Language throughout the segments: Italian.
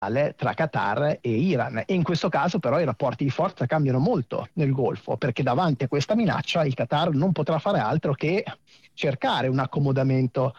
tra Qatar e Iran, e in questo caso però i rapporti di forza cambiano molto nel Golfo, perché davanti a questa minaccia il Qatar non potrà fare altro che cercare un accomodamento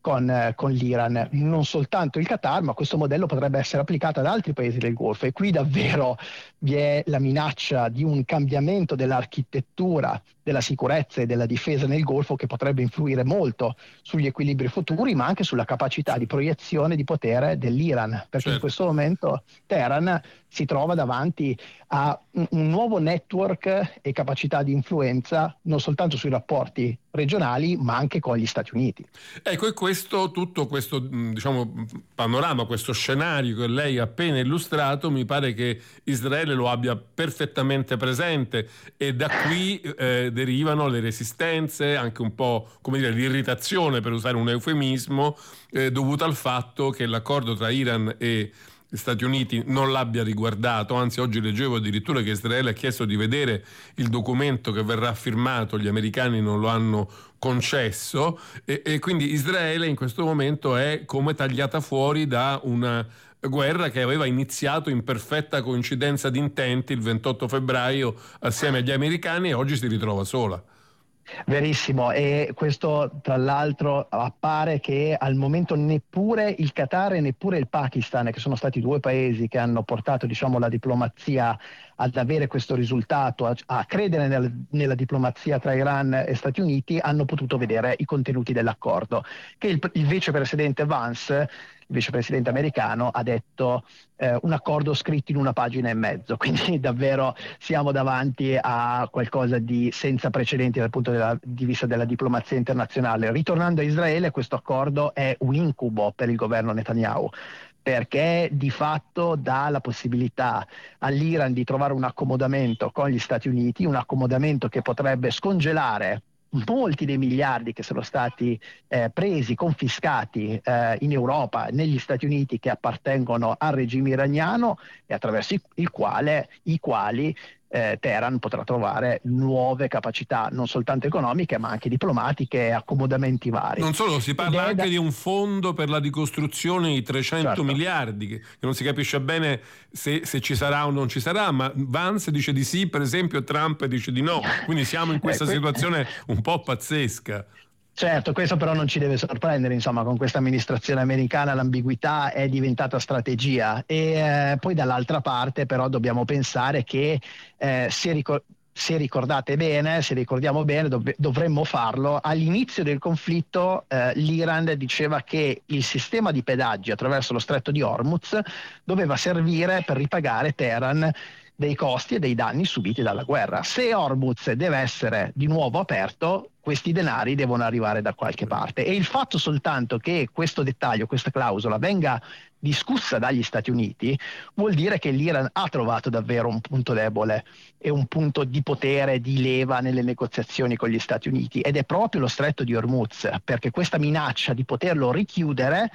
con l'Iran. Non soltanto il Qatar, ma questo modello potrebbe essere applicato ad altri paesi del Golfo, e qui davvero vi è la minaccia di un cambiamento dell'architettura della sicurezza e della difesa nel Golfo, che potrebbe influire molto sugli equilibri futuri, ma anche sulla capacità di proiezione di potere dell'Iran, perché Certo. in questo momento Teheran si trova davanti a un nuovo network e capacità di influenza non soltanto sui rapporti regionali, ma anche con gli Stati Uniti. Ecco, e tutto questo diciamo panorama, questo scenario che lei ha appena illustrato, mi pare che Israele lo abbia perfettamente presente, e da qui derivano le resistenze, anche un po', come dire, l'irritazione, per usare un eufemismo, dovuta al fatto che l'accordo tra Iran e gli Stati Uniti non l'abbia riguardato. Anzi, oggi leggevo addirittura che Israele ha chiesto di vedere il documento che verrà firmato, gli americani non lo hanno concesso, e quindi Israele in questo momento è come tagliata fuori da una guerra che aveva iniziato in perfetta coincidenza di intenti il 28 febbraio assieme agli americani, e oggi si ritrova sola. Verissimo, e questo tra l'altro appare che al momento neppure il Qatar e neppure il Pakistan, che sono stati due paesi che hanno portato, diciamo, la diplomazia ad avere questo risultato, a credere nella diplomazia tra Iran e Stati Uniti, hanno potuto vedere i contenuti dell'accordo, che il vicepresidente Vance, il vicepresidente americano, ha detto un accordo scritto in una pagina e mezzo, quindi davvero siamo davanti a qualcosa di senza precedenti dal punto di vista della diplomazia internazionale. Ritornando a Israele, questo accordo è un incubo per il governo Netanyahu, perché di fatto dà la possibilità all'Iran di trovare un accomodamento con gli Stati Uniti, un accomodamento che potrebbe scongelare molti dei miliardi che sono stati presi, confiscati in Europa, negli Stati Uniti, che appartengono al regime iraniano, e attraverso i quali Teheran potrà trovare nuove capacità, non soltanto economiche, ma anche diplomatiche e accomodamenti vari. Non solo, si parla anche di un fondo per la ricostruzione di 300 certo. miliardi, che non si capisce bene se ci sarà o non ci sarà, ma Vance dice di sì, per esempio, e Trump dice di no, quindi siamo in questa situazione un po' pazzesca. Certo, questo però non ci deve sorprendere, insomma, con questa amministrazione americana l'ambiguità è diventata strategia, e poi dall'altra parte però dobbiamo pensare che se ricordiamo bene, dovremmo farlo. All'inizio del conflitto l'Iran diceva che il sistema di pedaggi attraverso lo stretto di Hormuz doveva servire per ripagare Teheran dei costi e dei danni subiti dalla guerra. Se Hormuz deve essere di nuovo aperto, questi denari devono arrivare da qualche parte, e il fatto soltanto che questo dettaglio, questa clausola, venga discussa dagli Stati Uniti vuol dire che l'Iran ha trovato davvero un punto debole e un punto di potere, di leva nelle negoziazioni con gli Stati Uniti, ed è proprio lo stretto di Hormuz, perché questa minaccia di poterlo richiudere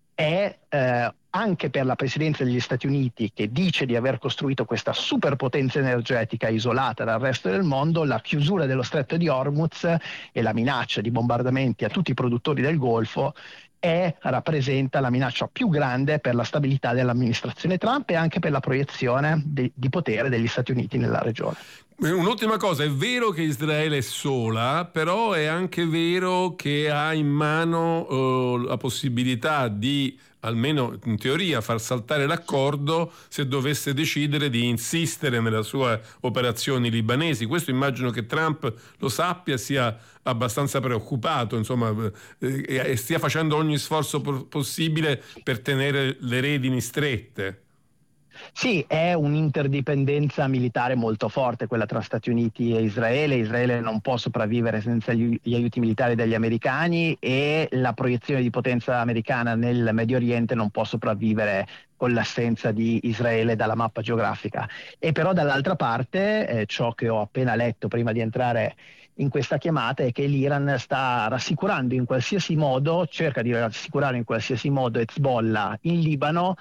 è anche per la presidenza degli Stati Uniti, che dice di aver costruito questa superpotenza energetica isolata dal resto del mondo, la chiusura dello stretto di Hormuz e la minaccia di bombardamenti a tutti i produttori del Golfo rappresenta la minaccia più grande per la stabilità dell'amministrazione Trump e anche per la proiezione di potere degli Stati Uniti nella regione. Un'ultima cosa, è vero che Israele è sola, però è anche vero che ha in mano la possibilità di, almeno in teoria, far saltare l'accordo se dovesse decidere di insistere nelle sue operazioni libanesi. Questo immagino che Trump lo sappia, sia abbastanza preoccupato, insomma, e stia facendo ogni sforzo possibile per tenere le redini strette. Sì, è un'interdipendenza militare molto forte quella tra Stati Uniti e Israele. Israele non può sopravvivere senza gli aiuti militari degli americani, e la proiezione di potenza americana nel Medio Oriente non può sopravvivere con l'assenza di Israele dalla mappa geografica. E però dall'altra parte ciò che ho appena letto prima di entrare in questa chiamata è che l'Iran sta rassicurando in qualsiasi modo, cerca di rassicurare in qualsiasi modo Hezbollah in Libano,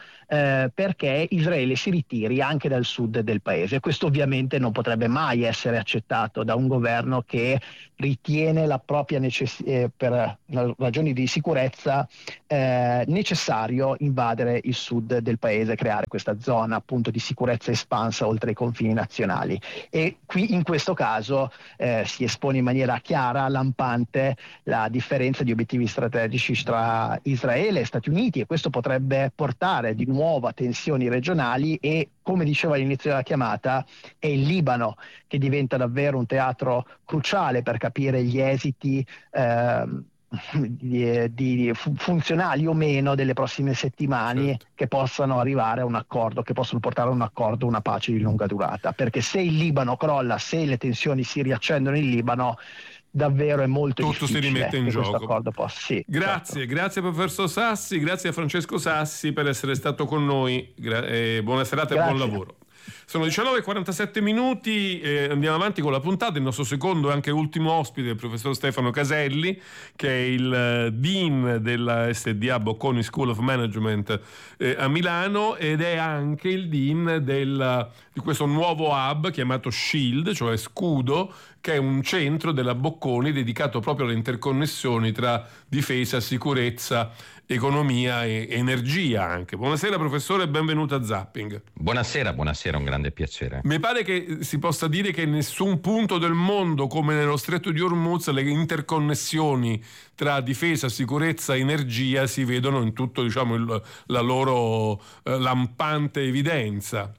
perché Israele si ritiri anche dal sud del paese. Questo ovviamente non potrebbe mai essere accettato da un governo che ritiene la propria per ragioni di sicurezza necessario invadere il sud del paese, creare questa zona appunto di sicurezza espansa oltre i confini nazionali. E qui in questo caso si espone in maniera chiara, lampante, la differenza di obiettivi strategici tra Israele e Stati Uniti, e questo potrebbe portare di nuovo a tensioni regionali e, come dicevo all'inizio della chiamata, è il Libano che diventa davvero un teatro cruciale per capire gli esiti funzionali o meno delle prossime settimane, certo, che possano arrivare a un accordo, che possono portare a un accordo, una pace di lunga durata. Perché se il Libano crolla, se le tensioni si riaccendono in Libano, davvero è molto tutto difficile si rimette in che gioco. questo accordo possa... Sì, Grazie, esatto. grazie professor Sassi, grazie a Francesco Sassi per essere stato con noi, buona serata e buon Grazie. lavoro. Sono 19:47 minuti, andiamo avanti con la puntata. Il nostro secondo e anche ultimo ospite è il professor Stefano Caselli, che è il Dean della SDA Bocconi School of Management a Milano, ed è anche il Dean di questo nuovo hub chiamato SHIELD, cioè Scudo, che è un centro della Bocconi dedicato proprio alle interconnessioni tra difesa, sicurezza, economia e energia anche. Buonasera professore e benvenuto a Zapping. Buonasera, un grande piacere. Mi pare che si possa dire che in nessun punto del mondo, come nello Stretto di Hormuz, le interconnessioni tra difesa, sicurezza e energia si vedono in tutto, diciamo, la loro lampante evidenza.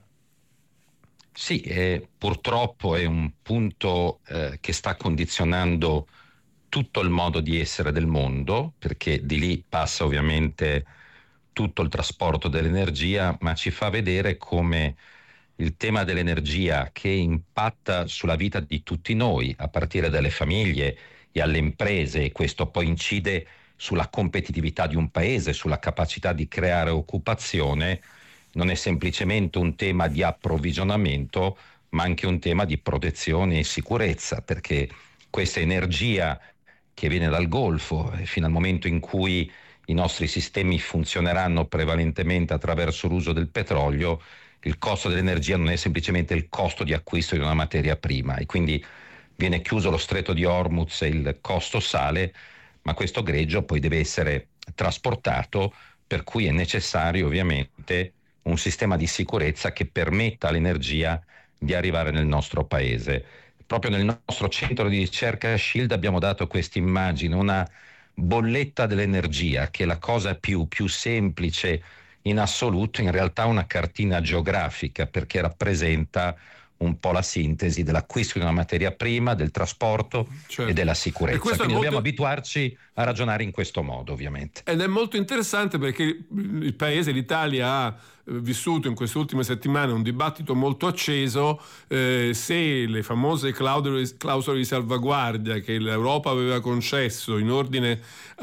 Sì, purtroppo è un punto che sta condizionando tutto il modo di essere del mondo, perché di lì passa ovviamente tutto il trasporto dell'energia, ma ci fa vedere come il tema dell'energia, che impatta sulla vita di tutti noi, a partire dalle famiglie e alle imprese, e questo poi incide sulla competitività di un paese, sulla capacità di creare occupazione, non è semplicemente un tema di approvvigionamento, ma anche un tema di protezione e sicurezza, perché questa energia che viene dal Golfo, fino al momento in cui i nostri sistemi funzioneranno prevalentemente attraverso l'uso del petrolio, il costo dell'energia non è semplicemente il costo di acquisto di una materia prima, e quindi viene chiuso lo stretto di Hormuz e il costo sale, ma questo greggio poi deve essere trasportato, per cui è necessario ovviamente un sistema di sicurezza che permetta all'energia di arrivare nel nostro paese. Proprio nel nostro centro di ricerca SHIELD abbiamo dato questa immagine, una bolletta dell'energia, che è la cosa più semplice in assoluto, in realtà una cartina geografica, perché rappresenta un po' la sintesi dell'acquisto di una materia prima, del trasporto, certo, e della sicurezza. Quindi dobbiamo abituarci a ragionare in questo modo, ovviamente. Ed è molto interessante perché il paese, l'Italia, ha vissuto in queste ultime settimane un dibattito molto acceso se le famose clausole di salvaguardia che l'Europa aveva concesso in ordine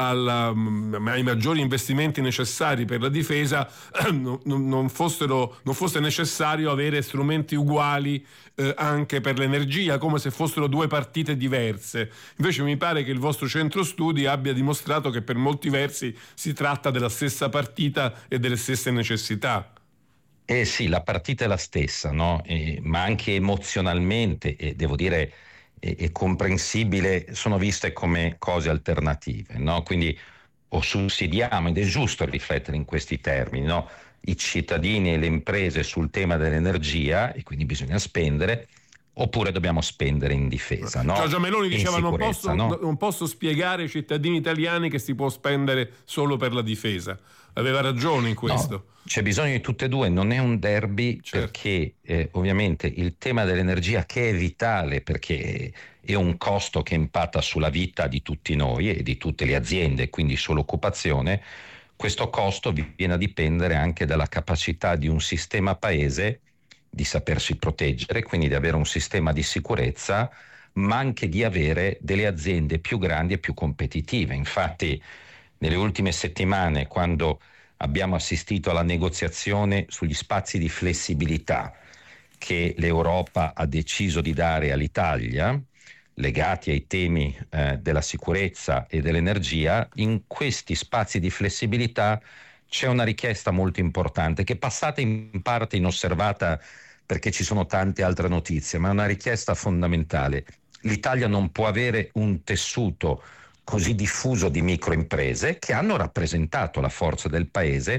ai maggiori investimenti necessari per la difesa non fosse necessario avere strumenti uguali anche per l'energia, come se fossero due partite diverse. Invece mi pare che il vostro centro studi abbia dimostrato che per molti versi si tratta della stessa partita e delle stesse necessità. Sì, la partita è la stessa, no? Ma anche emozionalmente, e devo dire è comprensibile, sono viste come cose alternative, no? Quindi o sussidiamo, ed è giusto riflettere in questi termini, no? I cittadini e le imprese sul tema dell'energia, e quindi bisogna spendere, oppure dobbiamo spendere in difesa, no? Giorgia Meloni diceva non posso spiegare ai cittadini italiani che si può spendere solo per la difesa. Aveva ragione in questo. No, c'è bisogno di tutte e due, non è un derby, certo, perché ovviamente il tema dell'energia, che è vitale perché è un costo che impatta sulla vita di tutti noi e di tutte le aziende, quindi sull'occupazione, questo costo viene a dipendere anche dalla capacità di un sistema paese di sapersi proteggere, quindi di avere un sistema di sicurezza, ma anche di avere delle aziende più grandi e più competitive. Infatti, nelle ultime settimane, quando abbiamo assistito alla negoziazione sugli spazi di flessibilità che l'Europa ha deciso di dare all'Italia, legati ai temi della sicurezza e dell'energia, in questi spazi di flessibilità c'è una richiesta molto importante, che è passata in parte inosservata perché ci sono tante altre notizie, ma è una richiesta fondamentale. L'Italia non può avere un tessuto così diffuso di microimprese che hanno rappresentato la forza del paese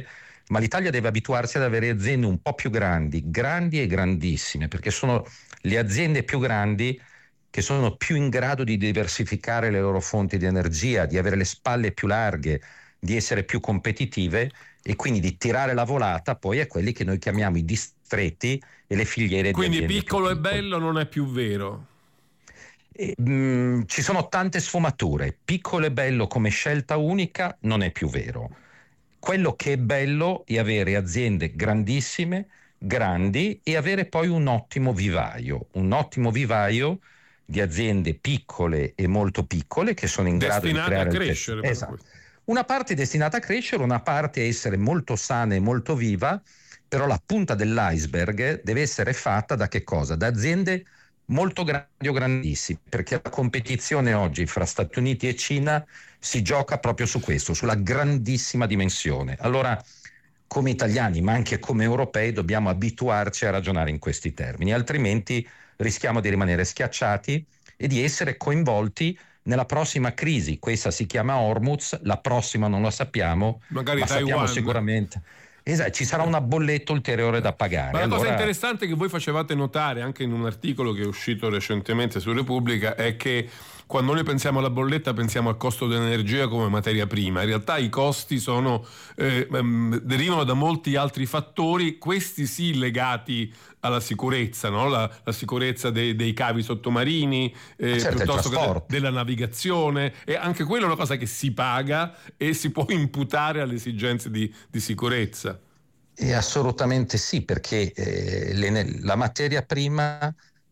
ma l'Italia deve abituarsi ad avere aziende un po' più grandi e grandissime, perché sono le aziende più grandi che sono più in grado di diversificare le loro fonti di energia, di avere le spalle più larghe, di essere più competitive e quindi di tirare la volata poi a quelli che noi chiamiamo i distretti e le filiere di aziende. Quindi piccolo e bello non è più vero? Ci sono tante sfumature. Piccolo e bello come scelta unica non è più vero. Quello che è bello è avere aziende grandissime, grandi, e avere poi un ottimo vivaio di aziende piccole e molto piccole che sono in grado di creare destinate a crescere. Esatto. Una parte è destinata a crescere, una parte a essere molto sana e molto viva, però la punta dell'iceberg deve essere fatta da che cosa? Da aziende molto grandi o grandissime, perché la competizione oggi fra Stati Uniti e Cina si gioca proprio su questo, sulla grandissima dimensione. Allora, come italiani, ma anche come europei, dobbiamo abituarci a ragionare in questi termini, altrimenti rischiamo di rimanere schiacciati e di essere coinvolti nella prossima crisi. Questa si chiama Hormuz, la prossima non la sappiamo, magari ma Taiwan. sappiamo sicuramente. Esatto, ci sarà una bolletta ulteriore da pagare. Ma la cosa interessante che voi facevate notare anche in un articolo che è uscito recentemente su Repubblica è che quando noi pensiamo alla bolletta pensiamo al costo dell'energia come materia prima. In realtà i costi derivano da molti altri fattori, questi sì legati alla sicurezza, no? La sicurezza dei cavi sottomarini, certo, piuttosto che della navigazione, e anche quella è una cosa che si paga e si può imputare alle esigenze di sicurezza. Assolutamente sì, perché la materia prima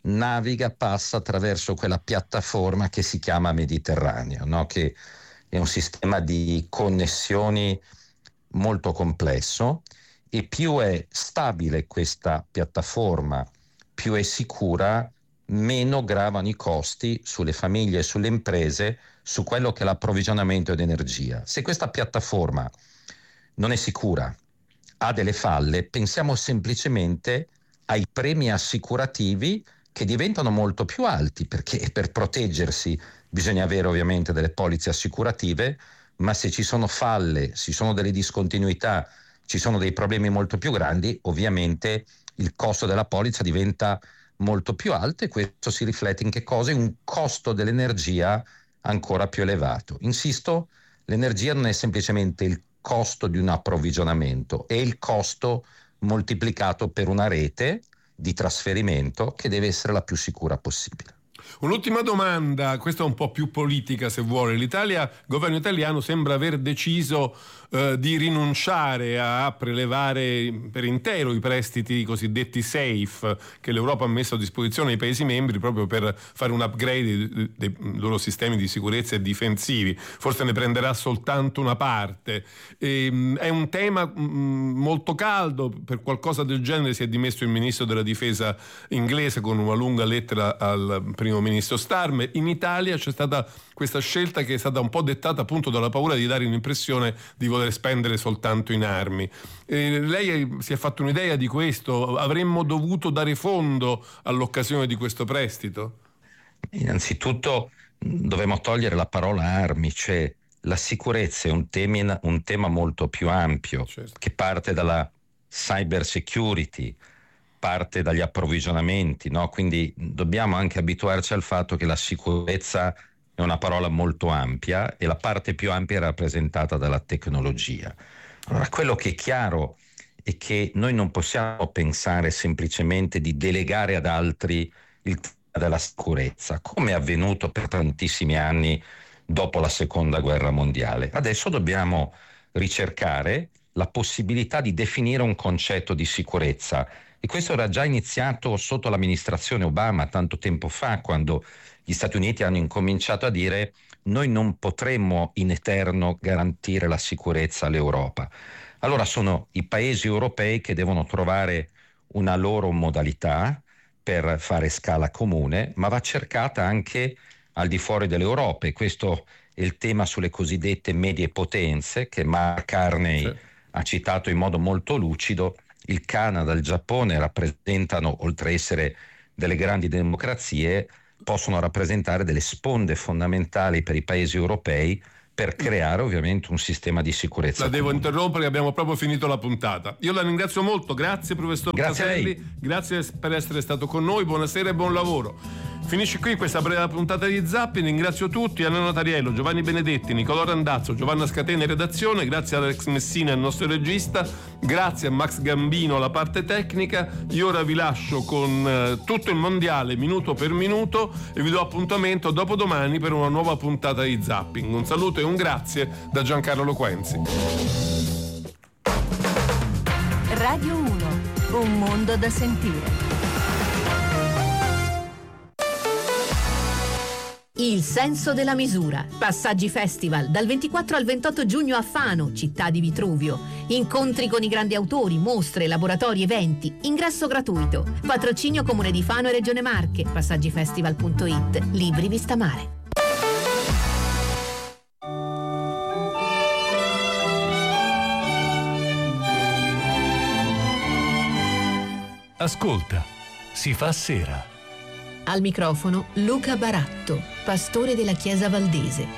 passa attraverso quella piattaforma che si chiama Mediterraneo, no? Che è un sistema di connessioni molto complesso, e più è stabile questa piattaforma, più è sicura, meno gravano i costi sulle famiglie e sulle imprese su quello che è l'approvvigionamento di energia. Se questa piattaforma non è sicura, ha delle falle, pensiamo semplicemente ai premi assicurativi che diventano molto più alti, perché per proteggersi bisogna avere ovviamente delle polizze assicurative, ma se ci sono falle, ci sono delle discontinuità, ci sono dei problemi molto più grandi, ovviamente il costo della polizza diventa molto più alto, e questo si riflette in che cosa? In un costo dell'energia ancora più elevato. Insisto, l'energia non è semplicemente il costo di un approvvigionamento, è il costo moltiplicato per una rete di trasferimento che deve essere la più sicura possibile. Un'ultima domanda, questa è un po' più politica se vuole. Il governo italiano sembra aver deciso di rinunciare a prelevare per intero i prestiti cosiddetti safe che l'Europa ha messo a disposizione ai Paesi membri proprio per fare un upgrade dei loro sistemi di sicurezza e difensivi. Forse ne prenderà soltanto una parte. È un tema molto caldo, per qualcosa del genere si è dimesso il ministro della difesa inglese con una lunga lettera al primo ministro Starmer. In Italia c'è stata questa scelta che è stata un po' dettata appunto dalla paura di dare un'impressione di voler spendere soltanto in armi. Lei si è fatto un'idea di questo? Avremmo dovuto dare fondo all'occasione di questo prestito? Innanzitutto dovremmo togliere la parola armi, cioè la sicurezza è un tema molto più ampio, certo, che parte dalla cyber security, parte dagli approvvigionamenti, no? Quindi dobbiamo anche abituarci al fatto che la sicurezza è una parola molto ampia, e la parte più ampia è rappresentata dalla tecnologia. Allora, quello che è chiaro è che noi non possiamo pensare semplicemente di delegare ad altri il tema della sicurezza, come è avvenuto per tantissimi anni dopo la Seconda Guerra Mondiale. Adesso dobbiamo ricercare la possibilità di definire un concetto di sicurezza, e questo era già iniziato sotto l'amministrazione Obama tanto tempo fa, quando gli Stati Uniti hanno incominciato a dire: noi non potremmo in eterno garantire la sicurezza all'Europa. Allora sono i paesi europei che devono trovare una loro modalità per fare scala comune, ma va cercata anche al di fuori dell'Europa, e questo è il tema sulle cosiddette medie potenze che Mark Carney ha citato in modo molto lucido. Il Canada, il Giappone rappresentano, oltre a essere delle grandi democrazie, possono rappresentare delle sponde fondamentali per i paesi europei per creare ovviamente un sistema di sicurezza. La devo interrompere, abbiamo proprio finito la puntata. Io la ringrazio molto, grazie professor Caselli, grazie per essere stato con noi, buonasera e buon lavoro. Finisce qui questa breve puntata di Zapping, ringrazio tutti, Anna Notariello, Giovanni Benedetti, Nicolò Randazzo, Giovanna Scatena in redazione, grazie a Alex Messina, il nostro regista, grazie a Max Gambino alla parte tecnica. Io ora vi lascio con tutto il mondiale minuto per minuto e vi do appuntamento dopodomani per una nuova puntata di Zapping. Un saluto e un grazie da Giancarlo Loquenzi. Radio 1, un mondo da sentire. Il senso della misura. Passaggi Festival dal 24 al 28 giugno a Fano, città di Vitruvio. Incontri con i grandi autori, mostre, laboratori, eventi. Ingresso gratuito. Patrocinio Comune di Fano e Regione Marche. Passaggifestival.it. Libri vista mare. Ascolta, si fa sera. Al microfono Luca Baratto, pastore della Chiesa Valdese.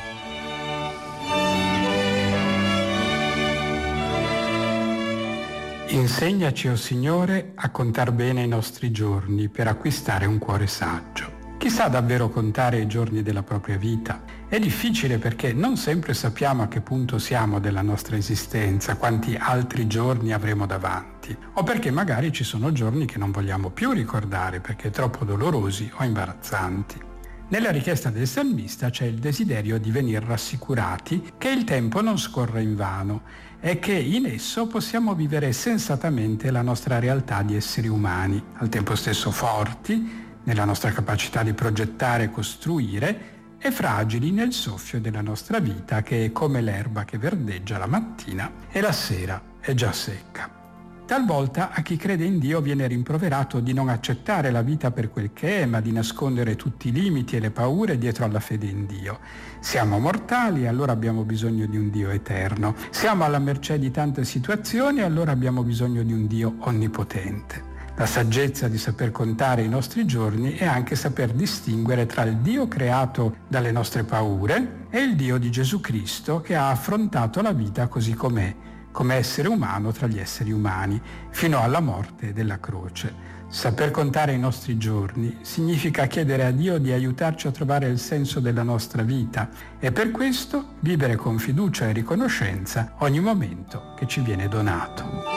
Insegnaci, o Signore, a contar bene i nostri giorni per acquistare un cuore saggio. Chi sa davvero contare i giorni della propria vita? È difficile perché non sempre sappiamo a che punto siamo della nostra esistenza, quanti altri giorni avremo davanti, o perché magari ci sono giorni che non vogliamo più ricordare perché troppo dolorosi o imbarazzanti. Nella richiesta del salmista c'è il desiderio di venir rassicurati che il tempo non scorre invano e che in esso possiamo vivere sensatamente la nostra realtà di esseri umani, al tempo stesso forti, nella nostra capacità di progettare e costruire, e fragili nel soffio della nostra vita che è come l'erba che verdeggia la mattina e la sera è già secca. Talvolta a chi crede in Dio viene rimproverato di non accettare la vita per quel che è, ma di nascondere tutti i limiti e le paure dietro alla fede in Dio. Siamo mortali e allora abbiamo bisogno di un Dio eterno. Siamo alla mercé di tante situazioni e allora abbiamo bisogno di un Dio onnipotente. La saggezza di saper contare i nostri giorni è anche saper distinguere tra il Dio creato dalle nostre paure e il Dio di Gesù Cristo che ha affrontato la vita così com'è, come essere umano tra gli esseri umani, fino alla morte della croce. Saper contare i nostri giorni significa chiedere a Dio di aiutarci a trovare il senso della nostra vita e per questo vivere con fiducia e riconoscenza ogni momento che ci viene donato.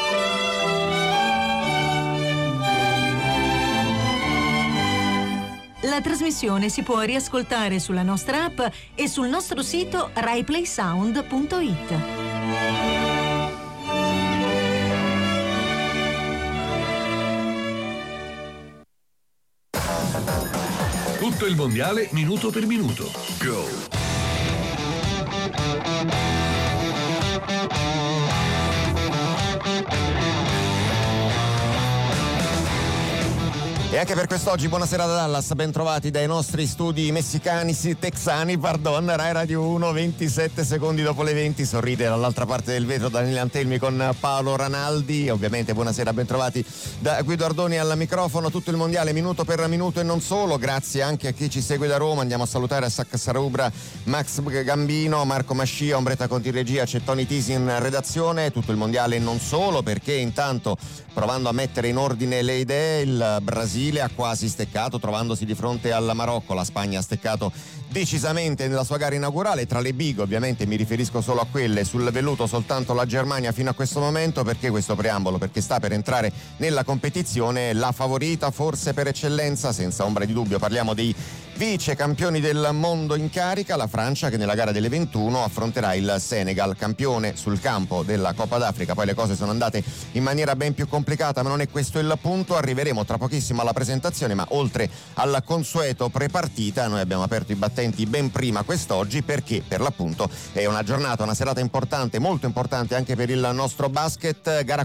La trasmissione si può riascoltare sulla nostra app e sul nostro sito raiplaysound.it. Tutto il mondiale minuto per minuto. Go! E anche per quest'oggi buonasera da Dallas, ben trovati dai nostri studi texani, Rai Radio 1, 27 secondi dopo le 20, sorride dall'altra parte del vetro Daniele Antelmi con Paolo Ranaldi, ovviamente buonasera, ben trovati da Guido Ardoni al microfono, tutto il mondiale minuto per minuto e non solo, grazie anche a chi ci segue da Roma, andiamo a salutare a Saccasarubra Max Gambino, Marco Mascia, Ombretta Conti in regia, c'è Tony Tisi in redazione, tutto il mondiale e non solo, perché intanto provando a mettere in ordine le idee il Brasile ha quasi steccato trovandosi di fronte al Marocco, la Spagna ha steccato decisamente nella sua gara inaugurale, tra le big ovviamente mi riferisco solo a quelle, sul velluto soltanto la Germania fino a questo momento. Perché questo preambolo? Perché sta per entrare nella competizione la favorita forse per eccellenza, senza ombra di dubbio, parliamo dei vice campioni del mondo in carica, la Francia, che nella gara delle 21 affronterà il Senegal, campione sul campo della Coppa d'Africa. Poi le cose sono andate in maniera ben più complicata, ma non è questo il punto, arriveremo tra pochissimo alla presentazione, ma oltre al consueto prepartita noi abbiamo aperto i battenti ben prima quest'oggi, perché per l'appunto è una giornata, una serata importante, molto importante anche per il nostro basket. Gara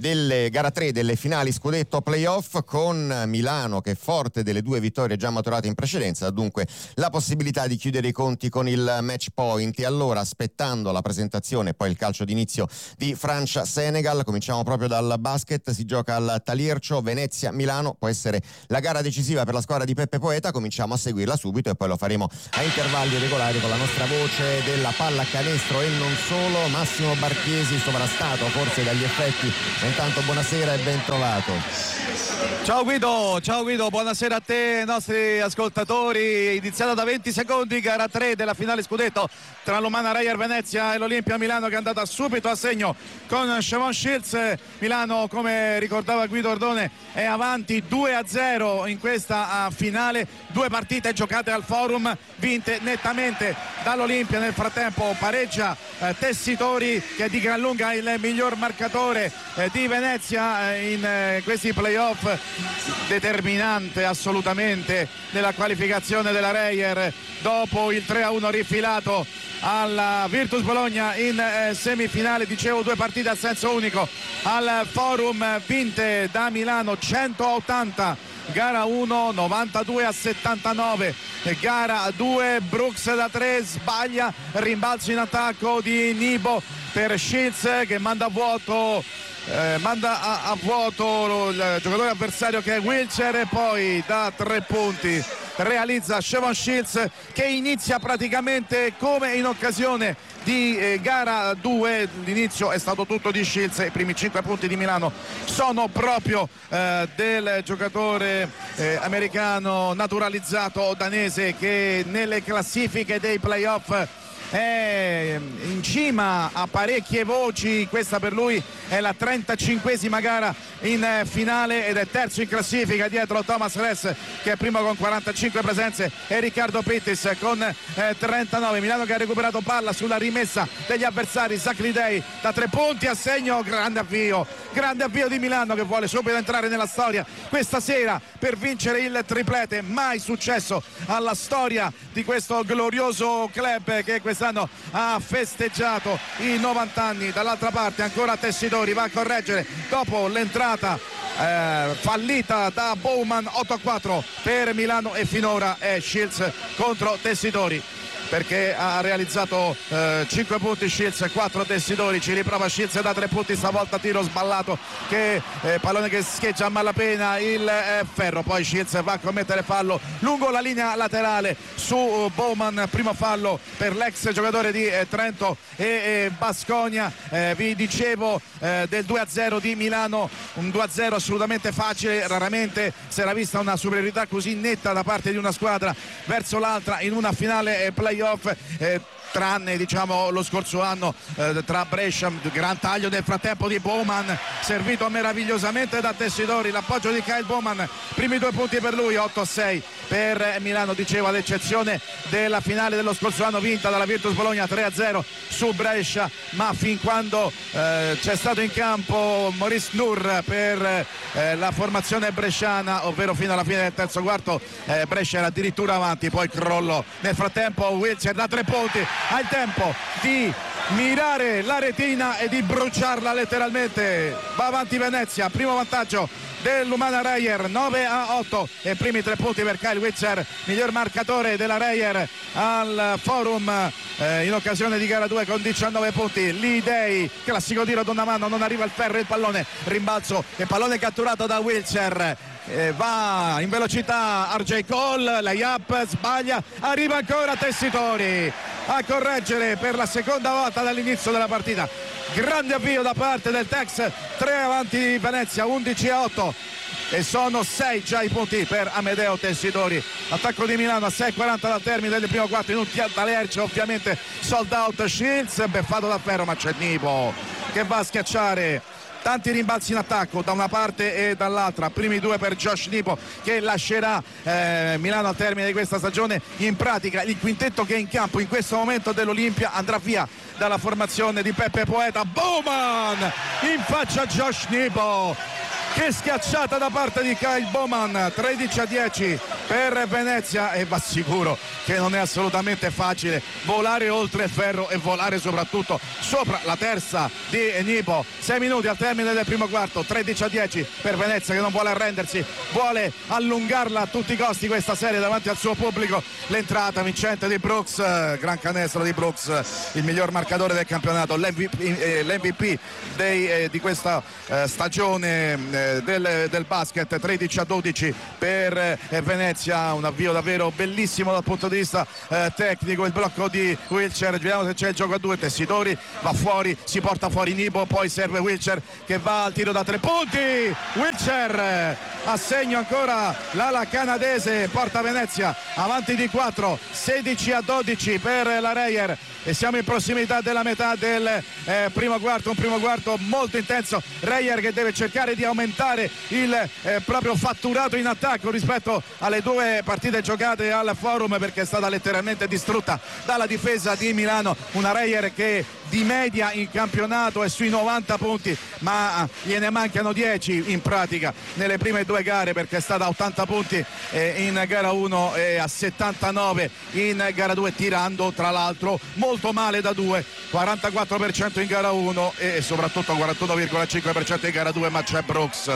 3 delle finali scudetto playoff, con Milano che forte delle due vittorie già maturate in precedenza, dunque la possibilità di chiudere i conti con il match point. E allora, aspettando la presentazione e poi il calcio d'inizio di Francia-Senegal, cominciamo proprio dal basket. Si gioca al Taliercio, Venezia-Milano, può essere la gara decisiva per la squadra di Peppe Poeta. Cominciamo a seguirla subito e poi lo faremo a intervalli regolari con la nostra voce della pallacanestro e non solo, Massimo Barchiesi, sovrastato forse dagli effetti. Intanto buonasera e ben trovato. Ciao Guido, buonasera a te, nostri ascoltatori. Iniziata da 20 secondi, gara 3 della finale scudetto tra l'Umana Reyer Venezia e l'Olimpia Milano, che è andata subito a segno con Shavon Shields. Milano, come ricordava Guido Ordone, è avanti 2-0 in questa finale, 2 partite giocate al Forum, vinte nettamente dall'Olimpia. Nel frattempo pareggia Tessitori, che è di gran lunga il miglior marcatore di Venezia in questi playoff, determinante assolutamente nella qualificazione della Reyer dopo il 3-1 rifilato alla Virtus Bologna in semifinale. Dicevo, 2 partite a senso unico al Forum, vinte da Milano 180, gara 1 92-79, gara 2 Brooks da 3 sbaglia, rimbalzo in attacco di Nibo per Shields, che manda a vuoto il giocatore avversario, che è Wilcher, e poi da 3 punti realizza Shavon Shields, che inizia praticamente come in occasione di gara 2. L'inizio è stato tutto di Shields, i primi 5 punti di Milano sono proprio del giocatore americano naturalizzato danese, che nelle classifiche dei playoff è in cima a parecchie voci. Questa per lui è la 35esima gara in finale ed è terzo in classifica dietro Thomas Ress, che è primo con 45 presenze, e Riccardo Pittis con 39. Milano che ha recuperato palla sulla rimessa degli avversari. Zach Lidei da 3 punti a segno, grande avvio di Milano, che vuole subito entrare nella storia questa sera per vincere il triplete. Mai successo alla storia di questo glorioso club, che quest'anno ha festeggiato i 90 anni. Dall'altra parte ancora Tessitori va a correggere dopo l'entrata fallita da Bowman. 8-4 per Milano, e finora è Shields contro Tessitori, perché ha realizzato 5 punti Shields e 4 Tessitori. Ci riprova Shields da 3 punti, stavolta tiro sballato, che pallone che scheggia a malapena il ferro. Poi Shields va a commettere fallo lungo la linea laterale su Bowman, primo fallo per l'ex giocatore di Trento e Baskonia. Vi dicevo del 2-0 di Milano, un 2-0 assolutamente facile. Raramente si era vista una superiorità così netta da parte di una squadra verso l'altra in una finale playoff, tranne diciamo lo scorso anno tra Brescia. Gran taglio nel frattempo di Bowman, servito meravigliosamente da Tessitori. L'appoggio di Kyle Bowman, primi 2 punti per lui. 8-6 per Milano, dicevo, ad eccezione della finale dello scorso anno vinta dalla Virtus Bologna 3-0 su Brescia, ma fin quando c'è stato in campo Maurice Nour per la formazione bresciana, ovvero fino alla fine del terzo quarto, Brescia era addirittura avanti, poi crollò. Nel frattempo Wilcher da 3 punti, ha il tempo di mirare la retina e di bruciarla letteralmente. Va avanti Venezia, primo vantaggio dell'Umana Reyer, 9-8, e primi 3 punti per Kyle Wilcher, miglior marcatore della Reyer al Forum in occasione di gara 2 con 19 punti. Lidei, classico tiro da una mano, non arriva il ferro, il pallone, rimbalzo e pallone catturato da Wilcher. Va in velocità RJ Cole, layup, sbaglia, arriva ancora Tessitori a correggere per la seconda volta dall'inizio della partita. Grande avvio da parte del Tex, 3 avanti di Venezia, 11-8, e sono 6 già i punti per Amedeo Tessitori. Attacco di Milano a 6:40 dal termine del primo quarto, in un Talerce ovviamente sold out. Shields beffato da ferro, ma c'è Nibo che va a schiacciare. Tanti rimbalzi in attacco da una parte e dall'altra, primi 2 per Josh Nibo, che lascerà Milano al termine di questa stagione. In pratica il quintetto che è in campo in questo momento dell'Olimpia andrà via dalla formazione di Peppe Poeta. Bowman in faccia a Josh Nibo, che schiacciata da parte di Kyle Bowman. 13-10 per Venezia, e va sicuro che non è assolutamente facile volare oltre il ferro e volare soprattutto sopra la terza di Nipo. 6 minuti al termine del primo quarto, 13-10 per Venezia, che non vuole arrendersi, vuole allungarla a tutti i costi questa serie davanti al suo pubblico. L'entrata vincente di Brooks, gran canestro di Brooks, il miglior marcatore del campionato, l'MVP di questa stagione del basket. 13-12 per Venezia, un avvio davvero bellissimo dal punto di vista tecnico, il blocco di Wilcher. Vediamo se c'è il gioco a due. Tessitori va fuori, si porta fuori Nipo, poi serve Wilcher che va al tiro da 3 punti. Wilcher a segno ancora l'ala canadese, porta Venezia avanti di 4, 16-12 per la Reyer, e siamo in prossimità della metà del primo quarto, un primo quarto molto intenso. Reyer che deve cercare di aumentare il proprio fatturato in attacco rispetto alle 2 partite giocate al Forum, perché è stata letteralmente distrutta dalla difesa di Milano. Una Reyer che di media in campionato è sui 90 punti, ma gliene mancano 10 in pratica nelle prime 2 gare, perché è stata a 80 punti in gara 1 e a 79 in gara 2, tirando tra l'altro molto male da 2, 44% in gara 1 e soprattutto 41,5% in gara 2. Ma c'è Brooks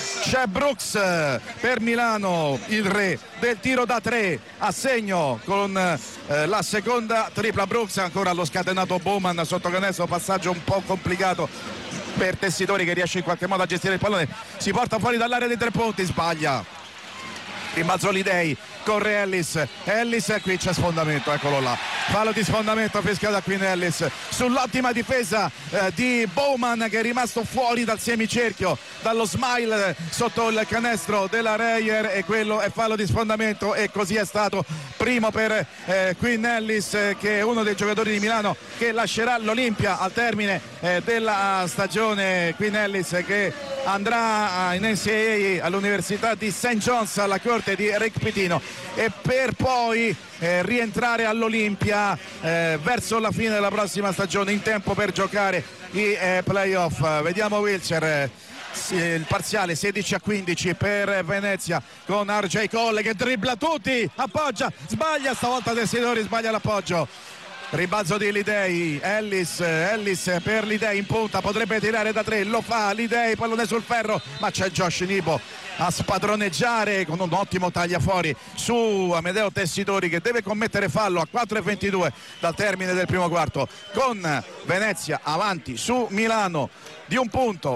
per Milano, il re del tiro da 3, a segno con la seconda tripla. Brooks ancora allo scatenato Bowman sotto canestro, passaggio un po' complicato per Tessitori, che riesce in qualche modo a gestire il pallone, si porta fuori dall'area dei 3 punti, sbaglia. Rimbalzo Lidei, corre Ellis, qui c'è sfondamento, eccolo là, fallo di sfondamento fischiato da Quinn Ellis sull'ottima difesa di Bowman, che è rimasto fuori dal semicerchio, dallo smile sotto il canestro della Reyer, e quello è fallo di sfondamento, e così è stato. Primo per Quinn Ellis, che è uno dei giocatori di Milano che lascerà l'Olimpia al termine della stagione. Quinn Ellis che andrà in NCAA all'Università di St. John's alla corte di Rick Pitino, e per poi rientrare all'Olimpia verso la fine della prossima stagione, in tempo per giocare i playoff. Vediamo Wilcher, il parziale 16-15 per Venezia, con RJ Cole che dribbla tutti, appoggia, sbaglia, stavolta Tessitori sbaglia l'appoggio. Ribalzo di Lidei, Ellis per Lidei in punta, potrebbe tirare da 3, lo fa Lidei, pallone sul ferro, ma c'è Josh Nipo a spadroneggiare con un ottimo tagliafuori su Amedeo Tessitori, che deve commettere fallo a 4:22 dal termine del primo quarto, con Venezia avanti su Milano di un punto,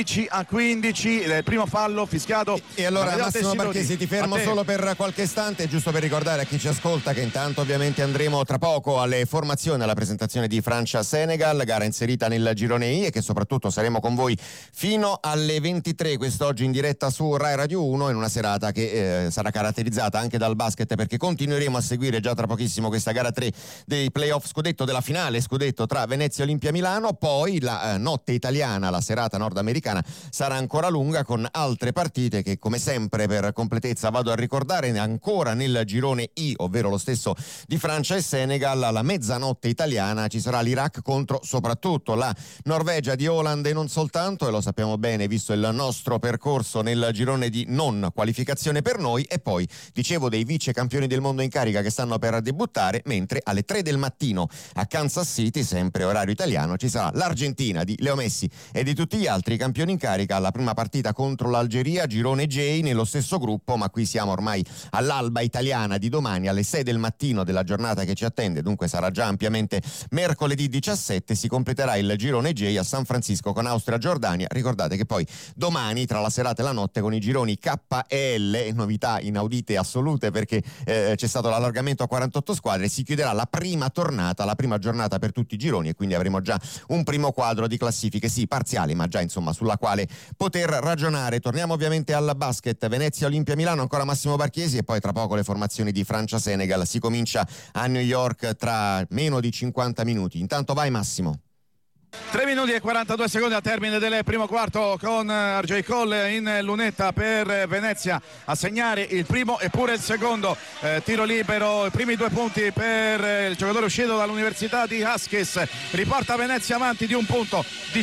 16-15 del primo fallo fischiato. E allora Massimo Marchesi, ti fermo solo per qualche istante, giusto per ricordare a chi ci ascolta che intanto ovviamente andremo tra poco alle formazioni, alla presentazione di Francia-Senegal, gara inserita nel girone I, e che soprattutto saremo con voi fino alle 23 quest'oggi in diretta su Rai Radio 1, in una serata che sarà caratterizzata anche dal basket, perché continueremo a seguire già tra pochissimo questa gara 3 dei playoff scudetto, della finale scudetto tra Venezia e Olimpia Milano. Poi la notte italiana, la serata nordamericana, sarà ancora lunga, con altre partite che, come sempre, per completezza vado a ricordare. Ancora nel girone I, ovvero lo stesso di Francia e Senegal, alla mezzanotte italiana ci sarà l'Iraq contro soprattutto la Norvegia di Haaland, e non soltanto, e lo sappiamo bene visto il nostro percorso nel girone di non qualificazione per noi. E poi dicevo dei vice campioni del mondo in carica che stanno per debuttare, mentre alle 3 del mattino a Kansas City, sempre orario italiano, ci sarà l'Argentina di Leo Messi e di tutti gli altri campioni in carica alla prima partita contro l'Algeria, girone J nello stesso gruppo, ma qui siamo ormai all'alba italiana di domani alle 6 del mattino della giornata che ci attende, dunque sarà già ampiamente mercoledì 17. Si completerà il girone J a San Francisco con Austria-Giordania. Ricordate che poi domani, tra la serata e la notte, con i gironi K e L, novità inaudite assolute, perché c'è stato l'allargamento a 48 squadre, si chiuderà la prima tornata, la prima giornata per tutti i gironi, e quindi avremo già un primo quadro di classifiche, sì parziali, ma già insomma sulla quale poter ragionare. Torniamo ovviamente al basket, Venezia Olimpia Milano, ancora Massimo Marchesi, e poi tra poco le formazioni di Francia Senegal. Si comincia a New York tra meno di 50 minuti. Intanto vai Massimo. 3 minuti e 42 secondi al termine del primo quarto, con RJ Cole in lunetta per Venezia a segnare il primo e pure il secondo tiro libero. I primi 2 punti per il giocatore uscito dall'Università di Huskies, riporta Venezia avanti di un punto,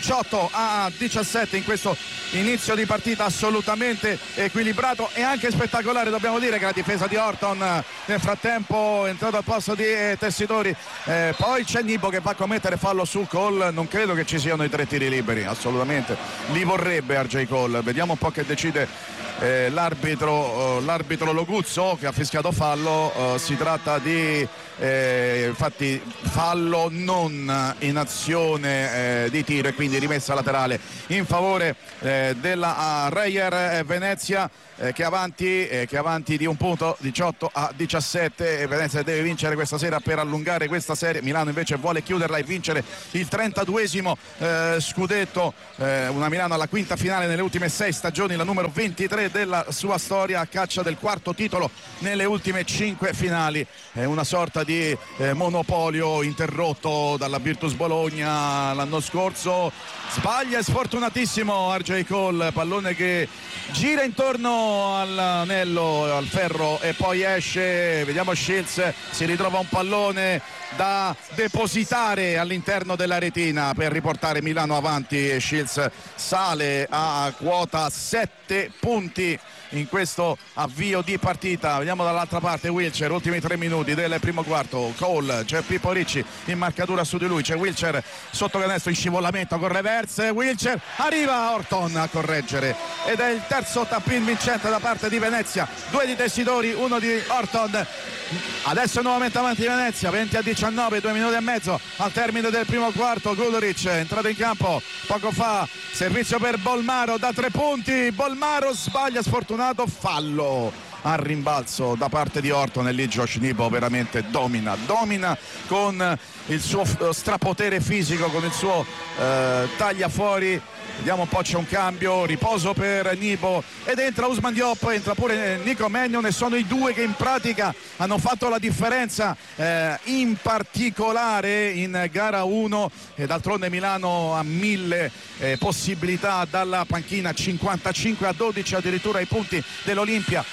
18-17 in questo inizio di partita assolutamente equilibrato e anche spettacolare. Dobbiamo dire che la difesa di Horton nel frattempo è entrato al posto di Tessitori, poi c'è Nibo che va a commettere fallo su Cole. Non credo che ci siano i 3 tiri liberi, assolutamente li vorrebbe RJ Cole. Vediamo un po' che decide l'arbitro Loguzzo, che ha fischiato fallo. Si tratta di infatti fallo non in azione di tiro, e quindi rimessa laterale in favore della Reyer Venezia, che è avanti di un punto, 18-17. Venezia deve vincere questa sera per allungare questa serie. Milano invece vuole chiuderla e vincere il 32esimo scudetto. Una Milano alla quinta finale nelle ultime 6 stagioni, la numero 23 della sua storia, a caccia del 4º titolo nelle ultime 5 finali. È una sorta di monopolio interrotto dalla Virtus Bologna l'anno scorso. Sbaglia, è sfortunatissimo RJ Cole, pallone che gira intorno all'anello, al ferro, e poi esce. Vediamo Shields, si ritrova un pallone da depositare all'interno della retina per riportare Milano avanti, e Shields sale a quota 7 punti in questo avvio di partita. Vediamo dall'altra parte Wilcher, ultimi 3 minuti del primo quarto. Cole, c'è Pippo Ricci in marcatura su di lui, c'è Wilcher sotto canestro in scivolamento con reverse. Wilcher, arriva Horton a correggere ed è il terzo tap-in vincente da parte di Venezia. 2 di Tessitori, 1 di Horton. Adesso nuovamente avanti Venezia, 20-19, 2 minuti e mezzo al termine del primo quarto. Guduric è entrato in campo poco fa, servizio per Bolmaro da 3 punti. Bolmaro sbaglia, sfortunato, fallo al rimbalzo da parte di Horton, e lì Josh Nibo veramente domina con il suo strapotere fisico, con il suo tagliafuori. Vediamo un po', c'è un cambio, riposo per Nibo ed entra Ousmane Diop, entra pure Nico Mannion, e sono i 2 che in pratica hanno fatto la differenza, in particolare in gara 1. E d'altronde Milano ha 1000 possibilità dalla panchina, 55-12 addirittura i punti dell'Olimpia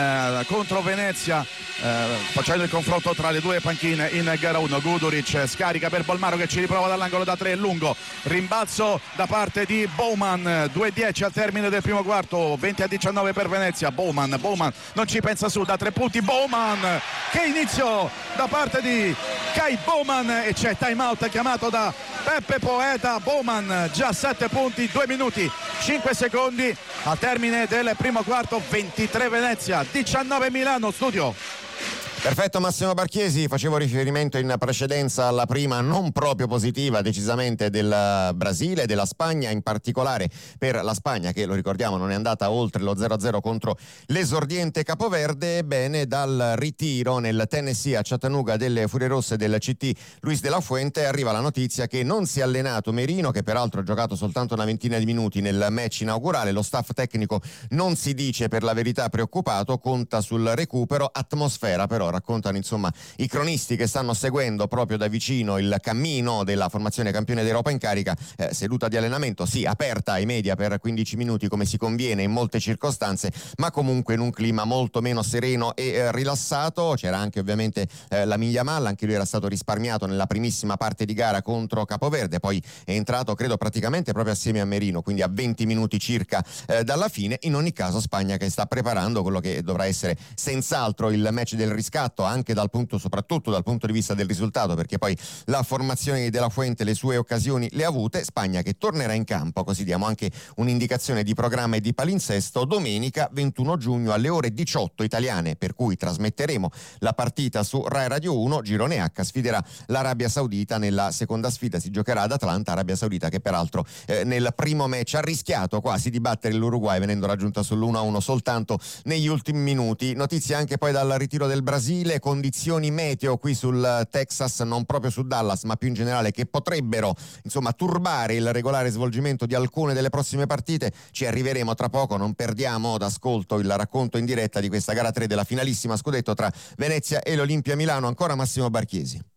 contro Venezia, facendo il confronto tra le 2 panchine in gara 1. Guduric scarica per Bolmaro che ci riprova dall'angolo da 3, lungo, rimbalzo da parte di Bowman. 2-10 al termine del primo quarto, 20-19 per Venezia. Bowman non ci pensa su, da 3 punti Bowman, che inizio da parte di Kai Bowman, e c'è time out chiamato da Peppe Poeta. Bowman già 7 punti, 2 minuti 5 secondi al termine del primo quarto. 23 Venezia, 19 Milano. Studio. Perfetto Massimo Barchiesi, facevo riferimento in precedenza alla prima non proprio positiva decisamente del Brasile e della Spagna, in particolare per la Spagna che, lo ricordiamo, non è andata oltre lo 0-0 contro l'esordiente Capoverde. Bene, dal ritiro nel Tennessee a Chattanooga delle Furie Rosse del CT Luis de la Fuente arriva la notizia che non si è allenato Merino, che peraltro ha giocato soltanto una ventina di minuti nel match inaugurale. Lo staff tecnico non si dice per la verità preoccupato, conta sul recupero. Atmosfera però, raccontano insomma i cronisti che stanno seguendo proprio da vicino il cammino della formazione campione d'Europa in carica, seduta di allenamento sì aperta ai media per 15 minuti come si conviene in molte circostanze, ma comunque in un clima molto meno sereno e rilassato. C'era anche ovviamente Lamine Yamal, anche lui era stato risparmiato nella primissima parte di gara contro Capoverde, poi è entrato credo praticamente proprio assieme a Merino, quindi a 20 minuti circa dalla fine. In ogni caso Spagna che sta preparando quello che dovrà essere senz'altro il match del riscatto, anche soprattutto dal punto di vista del risultato, perché poi la formazione di De La Fuente le sue occasioni le ha avute. Spagna che tornerà in campo, così diamo anche un'indicazione di programma e di palinsesto, domenica 21 giugno alle ore 18 italiane, per cui trasmetteremo la partita su Rai Radio 1. Girone H sfiderà l'Arabia Saudita nella seconda sfida, si giocherà ad Atlanta. Arabia Saudita che peraltro nel primo match ha rischiato quasi di battere l'Uruguay, venendo raggiunta sull'1-1 soltanto negli ultimi minuti. Notizie anche poi dal ritiro del Brasile, condizioni meteo qui sul Texas, non proprio su Dallas ma più in generale, che potrebbero insomma turbare il regolare svolgimento di alcune delle prossime partite. Ci arriveremo tra poco, non perdiamo d'ascolto il racconto in diretta di questa gara 3 della finalissima scudetto tra Venezia e l'Olimpia Milano. Ancora Massimo Barchiesi.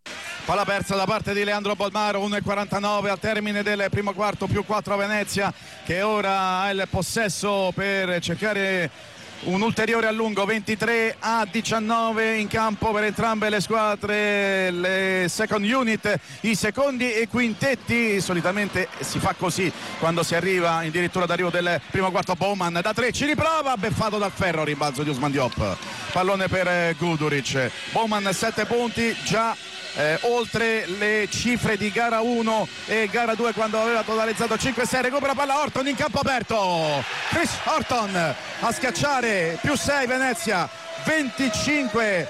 palla persa da parte di Leandro Bolmaro. 1:49 al termine del primo quarto, più 4 a Venezia, che ora ha il possesso per cercare un ulteriore allungo. 23-19 in campo per entrambe le squadre, le second unit, i secondi e quintetti. Solitamente si fa così quando si arriva addirittura d'arrivo del primo quarto. Bowman da 3 ci riprova, beffato dal ferro, rimbalzo di Ousmane Diop, pallone per Guduric. Bowman 7 punti, già oltre le cifre di gara 1 e gara 2 quando aveva totalizzato 5-6. Recupera palla Horton in campo aperto, Chris Horton a schiacciare, più 6 Venezia, 25-19,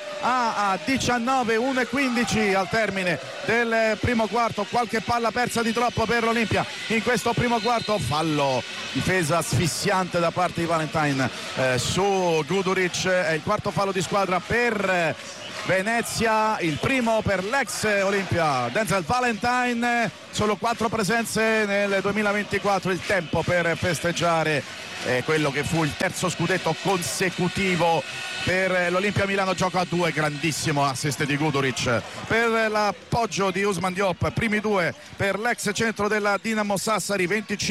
1:15 al termine del primo quarto. Qualche palla persa di troppo per l'Olimpia in questo primo quarto. Fallo, difesa asfissiante da parte di Valentine su Guduric. È il quarto fallo di squadra per Venezia, il primo per l'ex Olimpia Denzel Valentine. Solo 4 presenze nel 2024, il tempo per festeggiare quello che fu il terzo scudetto consecutivo per l'Olimpia Milano. Gioco a 2, grandissimo assist di Guduric per l'appoggio di Ousmane Diop. Primi 2 per l'ex centro della Dinamo Sassari.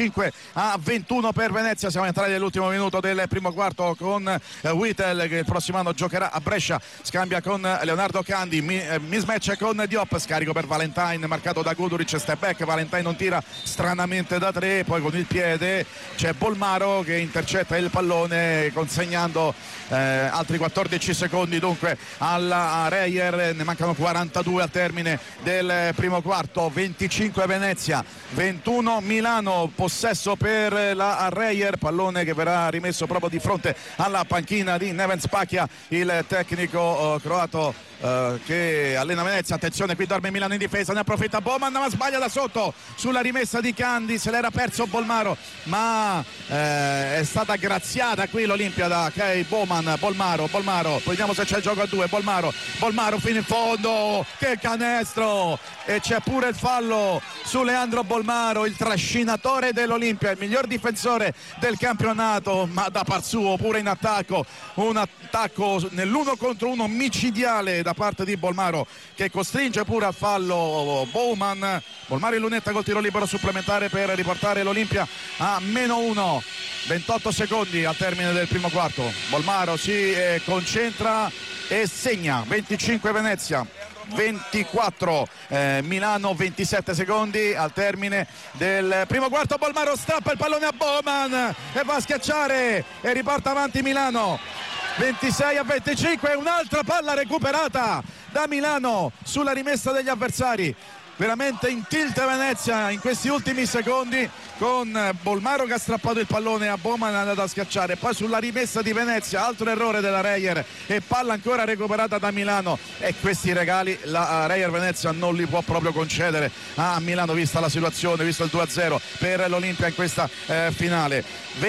25-21 per Venezia. Siamo entrati nell'ultimo minuto del primo quarto con Whittle, che il prossimo anno giocherà a Brescia, scambia con Leonardo Candi, mismatch con Diop, scarico per Valentine marcato da Guduric, step back, Valentine non tira stranamente da 3, poi con il piede c'è Bolmaro che intercetta il pallone consegnando altri 14 secondi dunque alla Reyer. Ne mancano 42 al termine del primo quarto. 25 Venezia, 21 Milano, possesso per la Reyer, pallone che verrà rimesso proprio di fronte alla panchina di Neven Spacchia, il tecnico croato che allena Venezia. Attenzione, qui dorme Milano in difesa, ne approfitta Bowman ma sbaglia da sotto sulla rimessa di Candi, se l'era perso Bolmaro ma è stata graziata qui l'Olimpia da Kei Bowman. Bolmaro, poi vediamo se c'è il gioco a 2. Bolmaro fino in fondo, che canestro, e c'è pure il fallo su Leandro Bolmaro, il trascinatore dell'Olimpia, il miglior difensore del campionato, ma da par suo pure in attacco, un attacco nell'1 contro 1 micidiale da parte di Bolmaro, che costringe pure al fallo Bowman. Bolmaro in lunetta col tiro libero supplementare per riportare l'Olimpia a -1. 28 secondi al termine del primo quarto. Bolmaro si concentra e segna. 25 Venezia, 24 Milano. 27 secondi al termine del primo quarto. Bolmaro strappa il pallone a Bowman e va a schiacciare e riporta avanti Milano. 26-25, un'altra palla recuperata da Milano sulla rimessa degli avversari. Veramente in tilt Venezia in questi ultimi secondi, con Bolmaro che ha strappato il pallone a Bowman, è andato a schiacciare. Poi sulla rimessa di Venezia altro errore della Reyer e palla ancora recuperata da Milano, e questi regali la Reyer Venezia non li può proprio concedere a Milano, vista la situazione, visto il 2-0 per l'Olimpia in questa finale.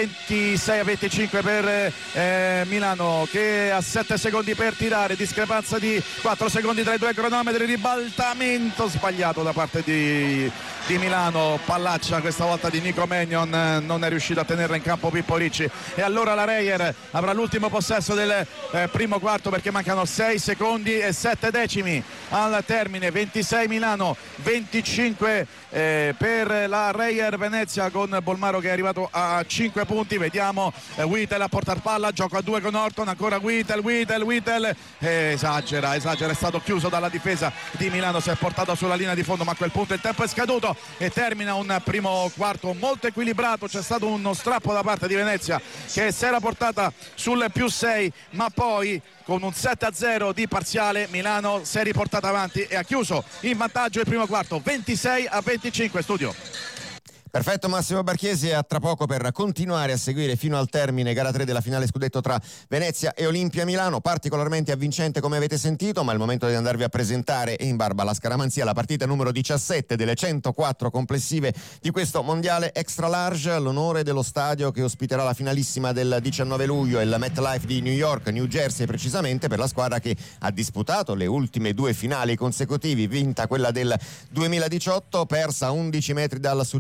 26-25 per Milano, che ha 7 secondi per tirare, discrepanza di 4 secondi tra i due cronometri, ribaltamento sbagliato da parte di Milano, pallaccia questa volta di Nico Mannion, non è riuscito a tenerla in campo Pippo Ricci, e allora la Reyer avrà l'ultimo possesso del primo quarto, perché mancano 6 secondi e 7 decimi al termine. 26 Milano, 25 per la Reyer Venezia, con Bolmaro che è arrivato a 5 punti. Vediamo Whittle a portar palla, gioco a 2 con Horton, ancora Whittle esagera, è stato chiuso dalla difesa di Milano, si è portato sulla linea di fondo, ma a quel punto il tempo è scaduto e termina un primo quarto molto equilibrato. C'è stato uno strappo da parte di Venezia che si era portata sul +6, ma poi con un 7-0 di parziale Milano si è riportata avanti e ha chiuso in vantaggio il primo quarto. 26-25. Studio. Perfetto Massimo Barchiesi, a tra poco per continuare a seguire fino al termine gara 3 della finale scudetto tra Venezia e Olimpia Milano, particolarmente avvincente come avete sentito, ma è il momento di andarvi a presentare in barba alla scaramanzia la partita numero 17 delle 104 complessive di questo mondiale extra large. L'onore dello stadio che ospiterà la finalissima del 19 luglio, il MetLife di New York, New Jersey precisamente, per la squadra che ha disputato le ultime 2 finali consecutivi, vinta quella del 2018, persa a 11 metri dal successo con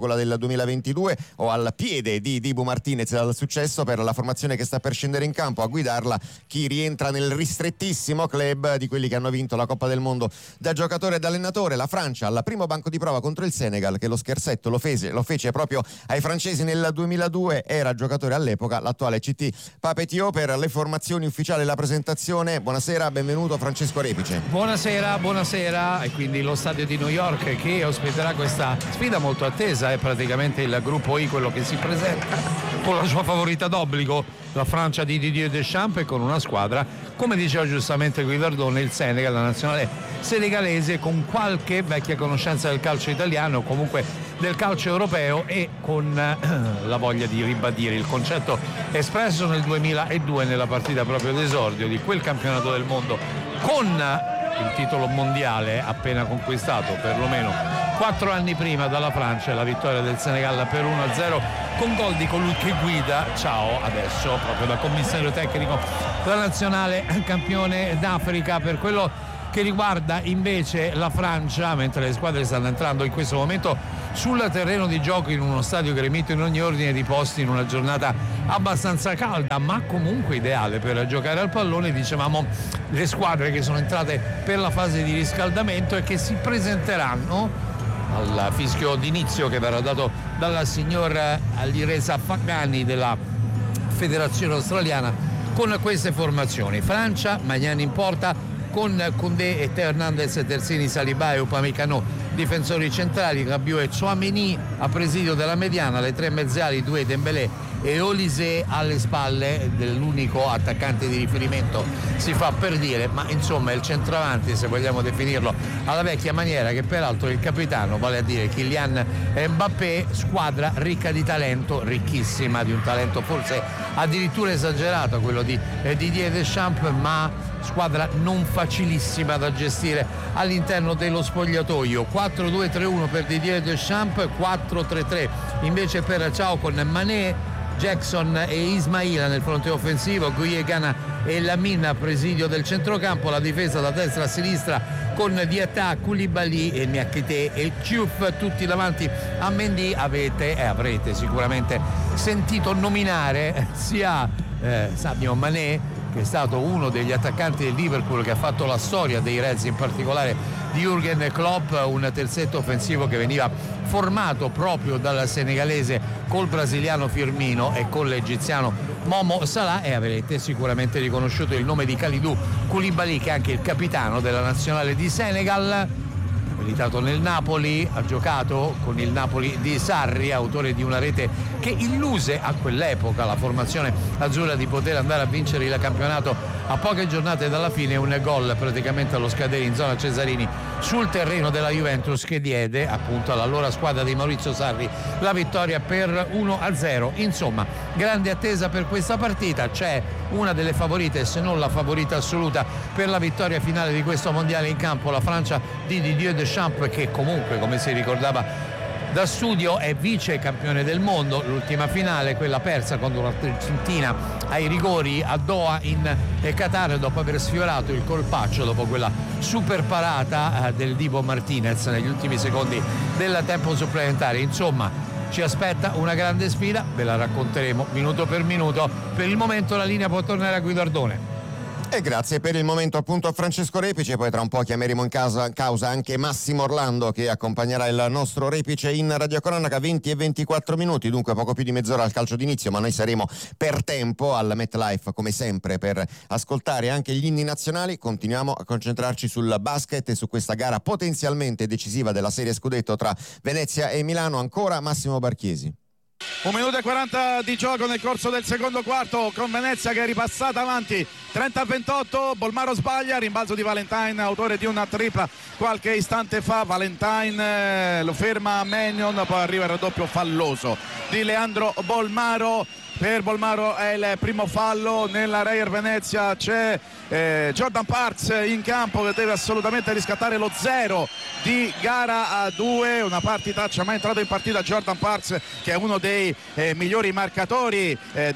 quella del 2022, o al piede di Dibu Martinez dal successo per la formazione che sta per scendere in campo. A guidarla chi rientra nel ristrettissimo club di quelli che hanno vinto la Coppa del Mondo da giocatore ed allenatore, la Francia, al primo banco di prova contro il Senegal, che lo scherzetto lo fece proprio ai francesi nel 2002. Era giocatore all'epoca l'attuale CT Papetio. Per le formazioni ufficiali, la presentazione. Buonasera, benvenuto Francesco Repice. Buonasera. E quindi lo stadio di New York che ospiterà questa sfida molto attesa, è praticamente il gruppo I quello che si presenta con la sua favorita d'obbligo, la Francia di Didier Deschamps, e con una squadra, come diceva giustamente Guidardone, il Senegal, la nazionale senegalese, con qualche vecchia conoscenza del calcio italiano, comunque del calcio europeo, e con la voglia di ribadire il concetto espresso nel 2002 nella partita proprio d'esordio di quel campionato del mondo, con il titolo mondiale appena conquistato perlomeno 4 anni prima dalla Francia, la vittoria del Senegal per 1-0 con gol di colui che guida, ciao adesso, proprio da commissario tecnico della nazionale campione d'Africa. Per quello che riguarda invece la Francia, mentre le squadre stanno entrando in questo momento sul terreno di gioco in uno stadio gremito in ogni ordine di posti, in una giornata abbastanza calda ma comunque ideale per giocare al pallone, dicevamo le squadre che sono entrate per la fase di riscaldamento e che si presenteranno al fischio d'inizio che verrà dato dalla signor Alireza Faghani della federazione australiana con queste formazioni: Francia, Magnani in porta, con Koundé e Teo Hernandez, terzini Saliba e Upamecano difensori centrali, Rabiot e Tchouaméni a presidio della mediana, le tre mezzali, Doué, Dembélé e Olise alle spalle dell'unico attaccante di riferimento, si fa per dire, ma insomma il centravanti, se vogliamo definirlo alla vecchia maniera, che peraltro è il capitano, vale a dire Kylian Mbappé. Squadra ricca di talento, ricchissima di un talento forse addirittura esagerato, quello di Didier Deschamps, ma squadra non facilissima da gestire all'interno dello spogliatoio. 4-2-3-1 per Didier Deschamps, 4-3-3 invece per Ciao, con Mané, Jackson e Ismaila nel fronte offensivo, Gueye, Gana e Lamine a presidio del centrocampo, la difesa da destra a sinistra con Diatta, Koulibaly e Niakité e Diouf tutti davanti a Mendy. Avrete sicuramente sentito nominare sia Sadio Mané, che è stato uno degli attaccanti del Liverpool che ha fatto la storia dei Reds, in particolare di Jürgen Klopp, un terzetto offensivo che veniva formato proprio dal senegalese col brasiliano Firmino e con l'egiziano Momo Salah, e avrete sicuramente riconosciuto il nome di Kalidou Koulibaly, che è anche il capitano della nazionale di Senegal, militato nel Napoli, ha giocato con il Napoli di Sarri, autore di una rete che illuse a quell'epoca la formazione azzurra di poter andare a vincere il campionato a poche giornate dalla fine, un gol praticamente allo scadere in zona Cesarini sul terreno della Juventus, che diede appunto all'allora squadra di Maurizio Sarri la vittoria per 1-0. Insomma, grande attesa per questa partita, c'è una delle favorite, se non la favorita assoluta per la vittoria finale di questo mondiale in campo, la Francia di Didier Deschamps, che comunque, come si ricordava da studio, è vice campione del mondo. L'ultima finale, quella persa contro l'Argentina ai rigori a Doha in Qatar, dopo aver sfiorato il colpaccio dopo quella super parata del Dibu Martinez negli ultimi secondi del tempo supplementare. Insomma, ci aspetta una grande sfida, ve la racconteremo minuto per minuto. Per il momento la linea può tornare a Guidardone. E grazie per il momento appunto a Francesco Repice. Poi tra un po' chiameremo in causa anche Massimo Orlando, che accompagnerà il nostro Repice in radiocronaca. 20 e 24 minuti, dunque poco più di mezz'ora al calcio d'inizio, ma noi saremo per tempo al MetLife come sempre per ascoltare anche gli inni nazionali. Continuiamo a concentrarci sul basket e su questa gara potenzialmente decisiva della serie scudetto tra Venezia e Milano. Ancora Massimo Barchiesi. 1 minuto e 40 di gioco nel corso del secondo quarto, con Venezia che è ripassata avanti 30-28. Bolmaro sbaglia, rimbalzo di Valentine, autore di una tripla qualche istante fa. Valentine lo ferma Mannion, poi arriva il raddoppio falloso di Leandro Bolmaro. Per Bolmaro è il primo fallo nella Reyer Venezia. C'è Jordan Parks in campo che deve assolutamente riscattare lo 0 di gara a 2. Una partitaccia, mai entrato in partita Jordan Parks, che è uno dei migliori marcatori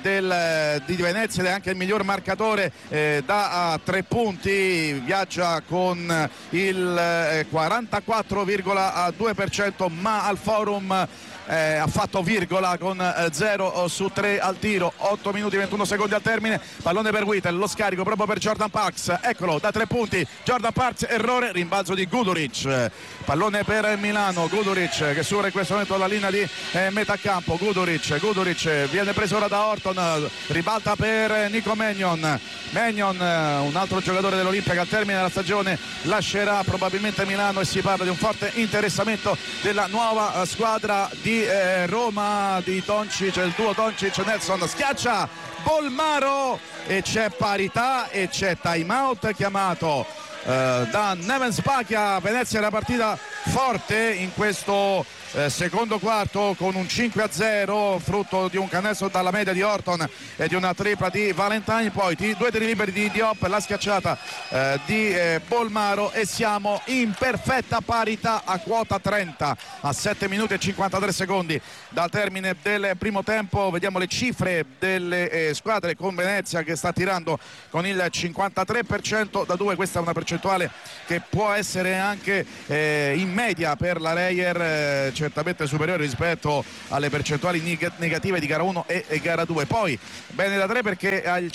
di Venezia ed è anche il miglior marcatore da 3 punti. Viaggia con il 44,2%, ma al forum ha fatto virgola con 0 su 3 al tiro. 8 minuti 21 secondi al termine, pallone per Whittle, lo scarico proprio per Jordan Parks, eccolo da 3 punti Jordan Parks, errore, rimbalzo di Guduric, pallone per Milano, Guduric che supera in questo momento la linea di metà campo. Guduric viene preso ora da Horton, ribalta per Nico Mannion, un altro giocatore dell'Olimpia che al termine della stagione lascerà probabilmente Milano, e si parla di un forte interessamento della nuova squadra di Roma, di Doncic, il duo Doncic-Nelson. Schiaccia Bolmaro e c'è parità e c'è time out chiamato da Neven Spachia. Venezia era partita forte in questo secondo quarto con un 5-0 frutto di un canestro dalla media di Horton e di una tripla di Valentine, poi 2 tiri liberi di Diop, la schiacciata di Bolmaro, e siamo in perfetta parità a quota 30 a 7 minuti e 53 secondi dal termine del primo tempo. Vediamo le cifre delle squadre, con Venezia che sta tirando con il 53% da 2, questa è una percentuale che può essere anche in media per la Reyer certamente superiore rispetto alle percentuali negative di gara 1 e gara 2. Poi bene da 3 perché ha il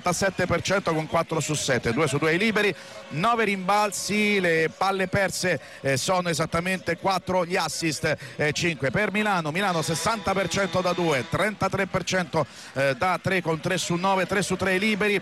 57% con 4 su 7, 2 su 2 ai liberi, 9 rimbalzi, le palle perse sono esattamente 4, gli assist 5 per Milano 60% da 2, 33% da 3 con 3 su 9, 3 su 3 ai liberi,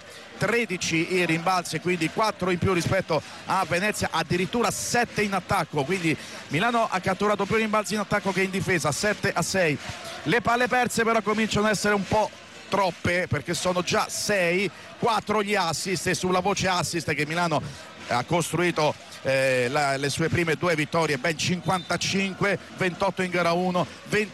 13 i rimbalzi, quindi 4 in più rispetto a Venezia, addirittura 7 in attacco, quindi Milano ha catturato più rimbalzi in attacco che in difesa, 7-6. Le palle perse però cominciano ad essere un po' troppe perché sono già 6, 4 gli assist, e sulla voce assist che Milano ha costruito le sue prime 2 vittorie, ben 55, 28 in gara 1,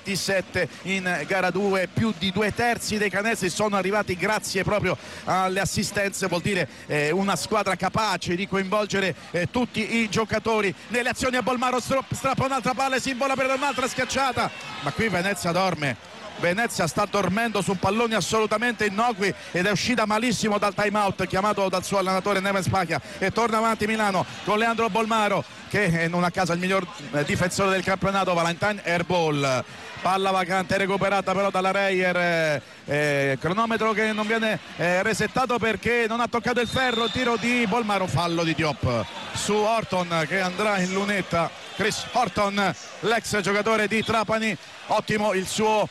27 in gara 2, più di 2/3 dei canestri sono arrivati grazie proprio alle assistenze, vuol dire una squadra capace di coinvolgere tutti i giocatori nelle azioni. A Bolmaro strappa un'altra palla, si imbola per un'altra schiacciata, ma qui Venezia dorme. Venezia sta dormendo su palloni assolutamente innocui ed è uscita malissimo dal time out chiamato dal suo allenatore Neven Spachia, e torna avanti Milano con Leandro Bolmaro che non a caso è il miglior difensore del campionato. Valentine airball, palla vacante recuperata però dalla Reyer, cronometro che non viene resettato perché non ha toccato il ferro, il tiro di Bolmaro, fallo di Diop su Horton che andrà in lunetta. Chris Horton, l'ex giocatore di Trapani, ottimo il suo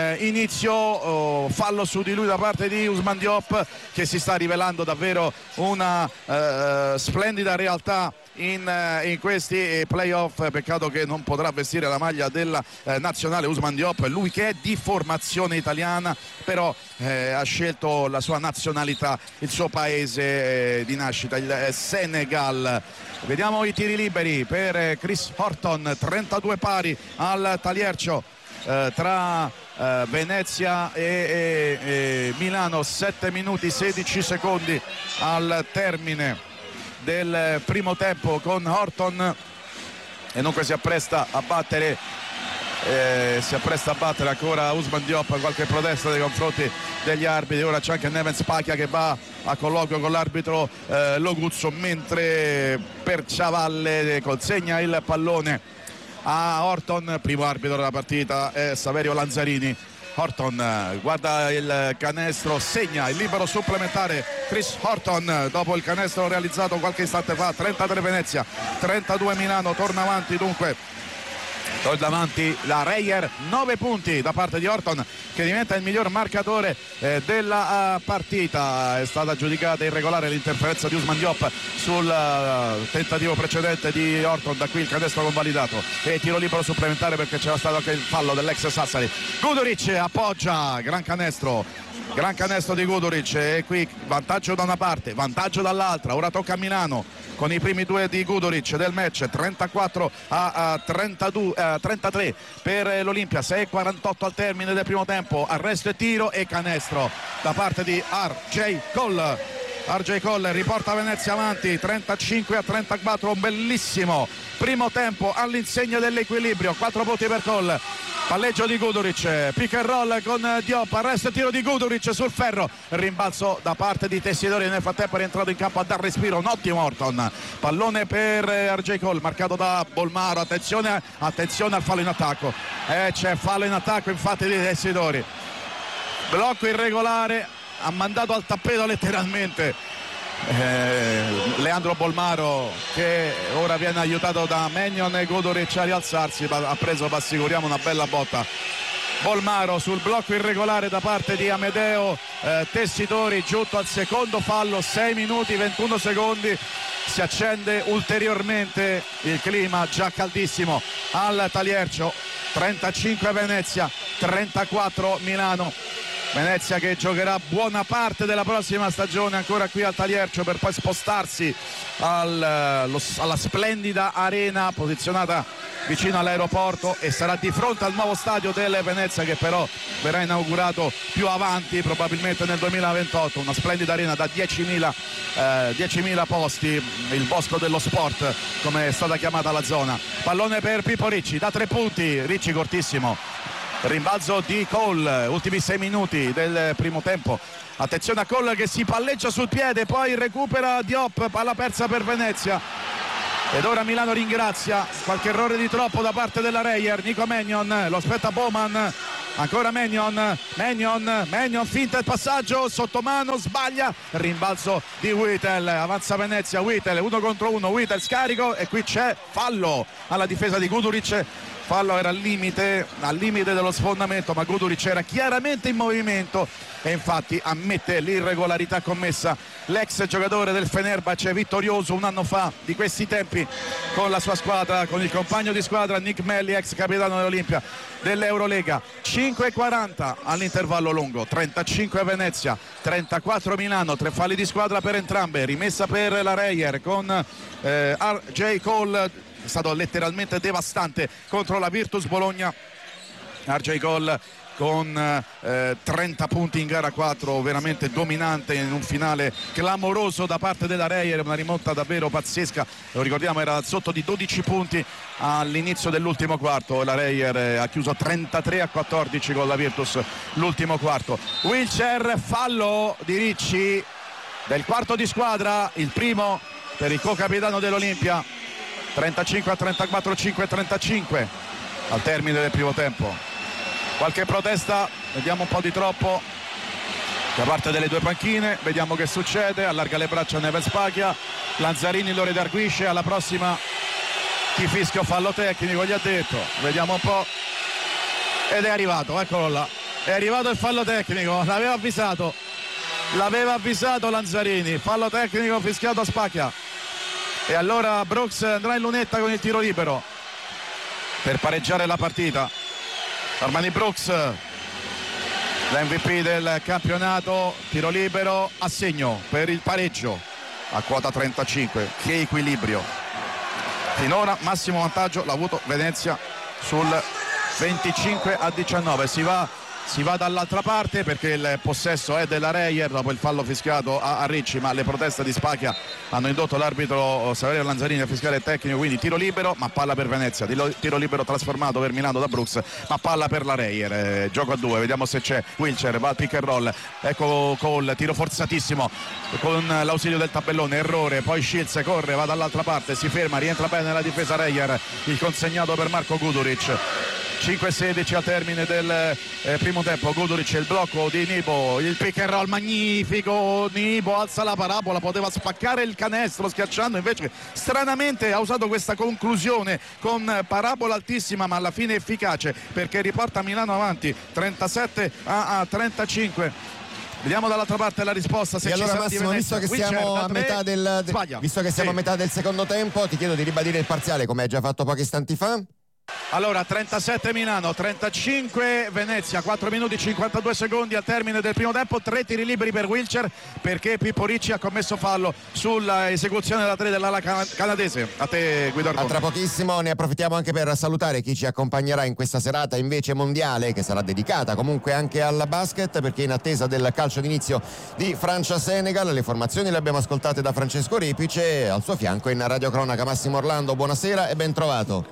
inizio, fallo su di lui da parte di Ousmane Diop che si sta rivelando davvero una splendida realtà in questi playoff. Peccato che non potrà vestire la maglia della nazionale Ousmane Diop, lui che è di formazione italiana però ha scelto la sua nazionalità, il suo paese di nascita, il Senegal. Vediamo i tiri liberi per Chris Horton, 32 pari al Taliercio tra Venezia e Milano, 7 minuti 16 secondi al termine del primo tempo, con Horton e dunque si appresta a battere ancora Ousmane Diop, qualche protesta nei confronti degli arbitri. Ora c'è anche Neven Spachia che va a colloquio con l'arbitro Loguzzo, mentre Perciavalle consegna il pallone a Horton. Primo arbitro della partita è Saverio Lanzarini. Horton guarda il canestro, segna il libero supplementare Chris Horton dopo il canestro realizzato qualche istante fa. 33 Venezia, 32 Milano, torna avanti la Reyer, 9 punti da parte di Horton che diventa il miglior marcatore della partita. È stata giudicata irregolare l'interferenza di Ousmane Diop sul tentativo precedente di Horton, da qui il canestro convalidato e tiro libero supplementare perché c'era stato anche il fallo dell'ex Sassari. Guduric appoggia, gran canestro di Guduric, e qui vantaggio da una parte, vantaggio dall'altra. Ora tocca a Milano con i primi 2 di Guduric del match, 34 a 33 per l'Olimpia, 6:48 al termine del primo tempo. Arresto e tiro e canestro da parte di RJ Cole riporta Venezia avanti 35 a 34, un bellissimo primo tempo all'insegna dell'equilibrio. 4 punti per Cole, palleggio di Guduric, pick and roll con Diop, arresto e tiro di Guduric sul ferro, rimbalzo da parte di Tessitori, nel frattempo è rientrato in campo a dar respiro un ottimo Orton, pallone per RJ Cole marcato da Bolmaro, attenzione al fallo in attacco, c'è fallo in attacco infatti di Tessitori, blocco irregolare, ha mandato al tappeto letteralmente Leandro Bolmaro, che ora viene aiutato da Mannion e Guduric a rialzarsi, ha preso, assicuriamo, una bella botta Bolmaro sul blocco irregolare da parte di Amedeo Tessitori, giunto al secondo fallo, 6 minuti 21 secondi, si accende ulteriormente il clima già caldissimo al Taliercio. 35 Venezia, 34 Milano. Venezia che giocherà buona parte della prossima stagione ancora qui al Taliercio per poi spostarsi alla splendida arena posizionata vicino all'aeroporto e sarà di fronte al nuovo stadio del Venezia, che però verrà inaugurato più avanti, probabilmente nel 2028, una splendida arena da 10.000 posti, il Bosco dello Sport come è stata chiamata la zona. Pallone per Pippo Ricci da 3 punti, Ricci cortissimo. Rimbalzo di Cole, ultimi 6 minuti del primo tempo. Attenzione a Cole che si palleggia sul piede, poi recupera Diop, palla persa per Venezia. Ed ora Milano ringrazia, qualche errore di troppo da parte della Reyer. Nico Mannion, lo aspetta Bowman, ancora Mannion, finta il passaggio, sottomano, sbaglia, rimbalzo di Whittle, avanza Venezia, Whittle 1 contro 1, Whittle scarico e qui c'è fallo alla difesa di Guduric. Fallo era al limite dello sfondamento, ma Guduric era chiaramente in movimento e infatti ammette l'irregolarità commessa l'ex giocatore del Fenerbahce, vittorioso un anno fa di questi tempi con la sua squadra, con il compagno di squadra Nick Melli, ex capitano dell'Olimpia dell'Eurolega. 5:40 all'intervallo lungo, 35 Venezia, 34 Milano, 3 falli di squadra per entrambe, rimessa per la Reyer con RJ Cole, è stato letteralmente devastante contro la Virtus Bologna. RJ Cole con 30 punti in gara 4, veramente dominante in un finale clamoroso da parte della Reyer, una rimonta davvero pazzesca, lo ricordiamo era sotto di 12 punti all'inizio dell'ultimo quarto, la Reyer ha chiuso 33-14 con la Virtus l'ultimo quarto. Wilcher, fallo di Ricci del quarto di squadra, il primo per il co-capitano dell'Olimpia. 35-34, 5-35 al termine del primo tempo. Qualche protesta, vediamo un po' di troppo da parte delle due panchine, vediamo che succede, allarga le braccia Neves Pacchia, Lanzarini lo redarguisce, alla prossima chi fischio fallo tecnico, gli ha detto, vediamo un po', ed è arrivato, eccolo là, è arrivato il fallo tecnico, l'aveva avvisato Lanzarini, fallo tecnico fischiato a Spacchia. E allora Brooks andrà in lunetta con il tiro libero per pareggiare la partita. Armani Brooks, l'MVP del campionato, tiro libero a segno per il pareggio a quota 35. Che equilibrio, finora massimo vantaggio l'ha avuto Venezia sul 25-19. Si va dall'altra parte perché il possesso è della Reyer dopo il fallo fischiato a Ricci, ma le proteste di Spacchia hanno indotto l'arbitro Saverio Lanzarini a fischiare il tecnico, quindi tiro libero ma palla per Venezia, tiro libero trasformato per Milano da Brooks ma palla per la Reyer, gioco a 2, vediamo se c'è Wilcher, va al pick and roll, ecco Cole, tiro forzatissimo con l'ausilio del tabellone, errore, poi Shields corre, va dall'altra parte, si ferma, rientra bene nella difesa Reyer, il consegnato per Marco Guduric. 5-16 al termine del primo tempo. Guduric, il blocco di Nibo, il pick and roll magnifico, Nibo alza la parabola, poteva spaccare il canestro schiacciando, invece stranamente ha usato questa conclusione con parabola altissima ma alla fine efficace perché riporta Milano avanti 37-35. Vediamo dall'altra parte la risposta. Se e allora Massimo, visto che siamo a metà del secondo tempo, ti chiedo di ribadire il parziale come hai già fatto pochi istanti fa. Allora 37 Milano, 35 Venezia, 4 minuti 52 secondi al termine del primo tempo, 3 tiri liberi per Wilcher perché Pippo Ricci ha commesso fallo sulla esecuzione da 3 dell'ala canadese. A te Guido Argoni. Tra pochissimo ne approfittiamo anche per salutare chi ci accompagnerà in questa serata invece mondiale, che sarà dedicata comunque anche al basket, perché in attesa del calcio d'inizio di Francia-Senegal le formazioni le abbiamo ascoltate da Francesco Repice, al suo fianco in radiocronaca Massimo Orlando. Buonasera e ben trovato.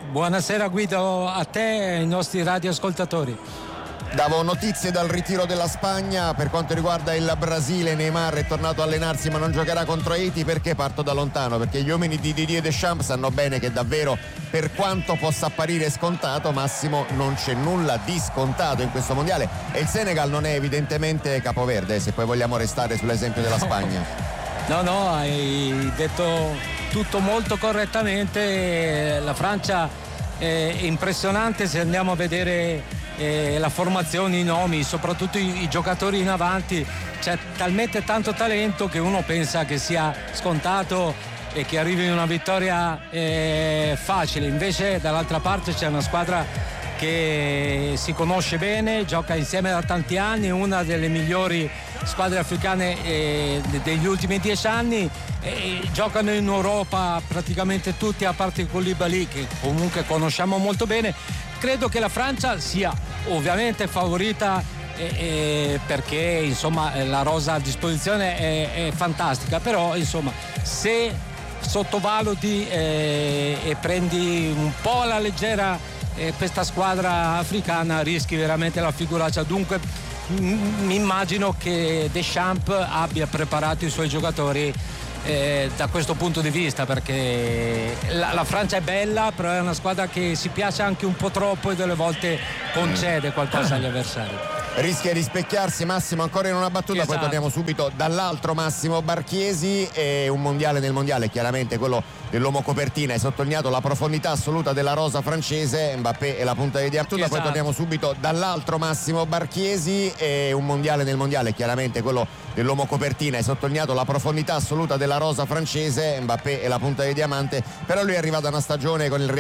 Buonasera Guido, a te e ai nostri radioascoltatori. Davo notizie dal ritiro della Spagna. Per quanto riguarda il Brasile, Neymar è tornato a allenarsi ma non giocherà contro Haiti. Perché parto da lontano? Perché gli uomini di Didier Deschamps sanno bene che davvero, per quanto possa apparire scontato, Massimo, non c'è nulla di scontato in questo mondiale e il Senegal non è evidentemente capoverde, se poi vogliamo restare sull'esempio della Spagna. No, hai detto tutto molto correttamente. La Francia è impressionante se andiamo a vedere la formazione, i nomi, soprattutto i giocatori in avanti. C'è talmente tanto talento che uno pensa che sia scontato e che arrivi una vittoria facile. Invece dall'altra parte c'è una squadra che si conosce bene, gioca insieme da tanti anni, una delle migliori squadre africane degli ultimi 10 anni, giocano in Europa praticamente tutti a parte Koulibaly, che comunque conosciamo molto bene. Credo che la Francia sia ovviamente favorita perché insomma la rosa a disposizione è fantastica, però insomma se sottovaluti e prendi un po' alla leggera questa squadra africana rischi veramente la figuraccia. Dunque mi immagino che Deschamps abbia preparato i suoi giocatori da questo punto di vista, perché la Francia è bella, però è una squadra che si piace anche un po' troppo e delle volte concede qualcosa agli avversari. Rischia di specchiarsi Massimo ancora in una battuta, esatto. Poi torniamo subito dall'altro Massimo Barchiesi. E un mondiale nel mondiale, chiaramente quello dell'uomo copertina. Hai sottolineato la profondità assoluta della rosa francese, Mbappé e la punta di battuta, esatto. Poi torniamo subito dall'altro Massimo Barchiesi. E un mondiale nel mondiale, chiaramente quello dell'uomo copertina. Hai sottolineato la profondità assoluta della rosa francese, Mbappé e la punta di diamante. Però lui è arrivato a una stagione con il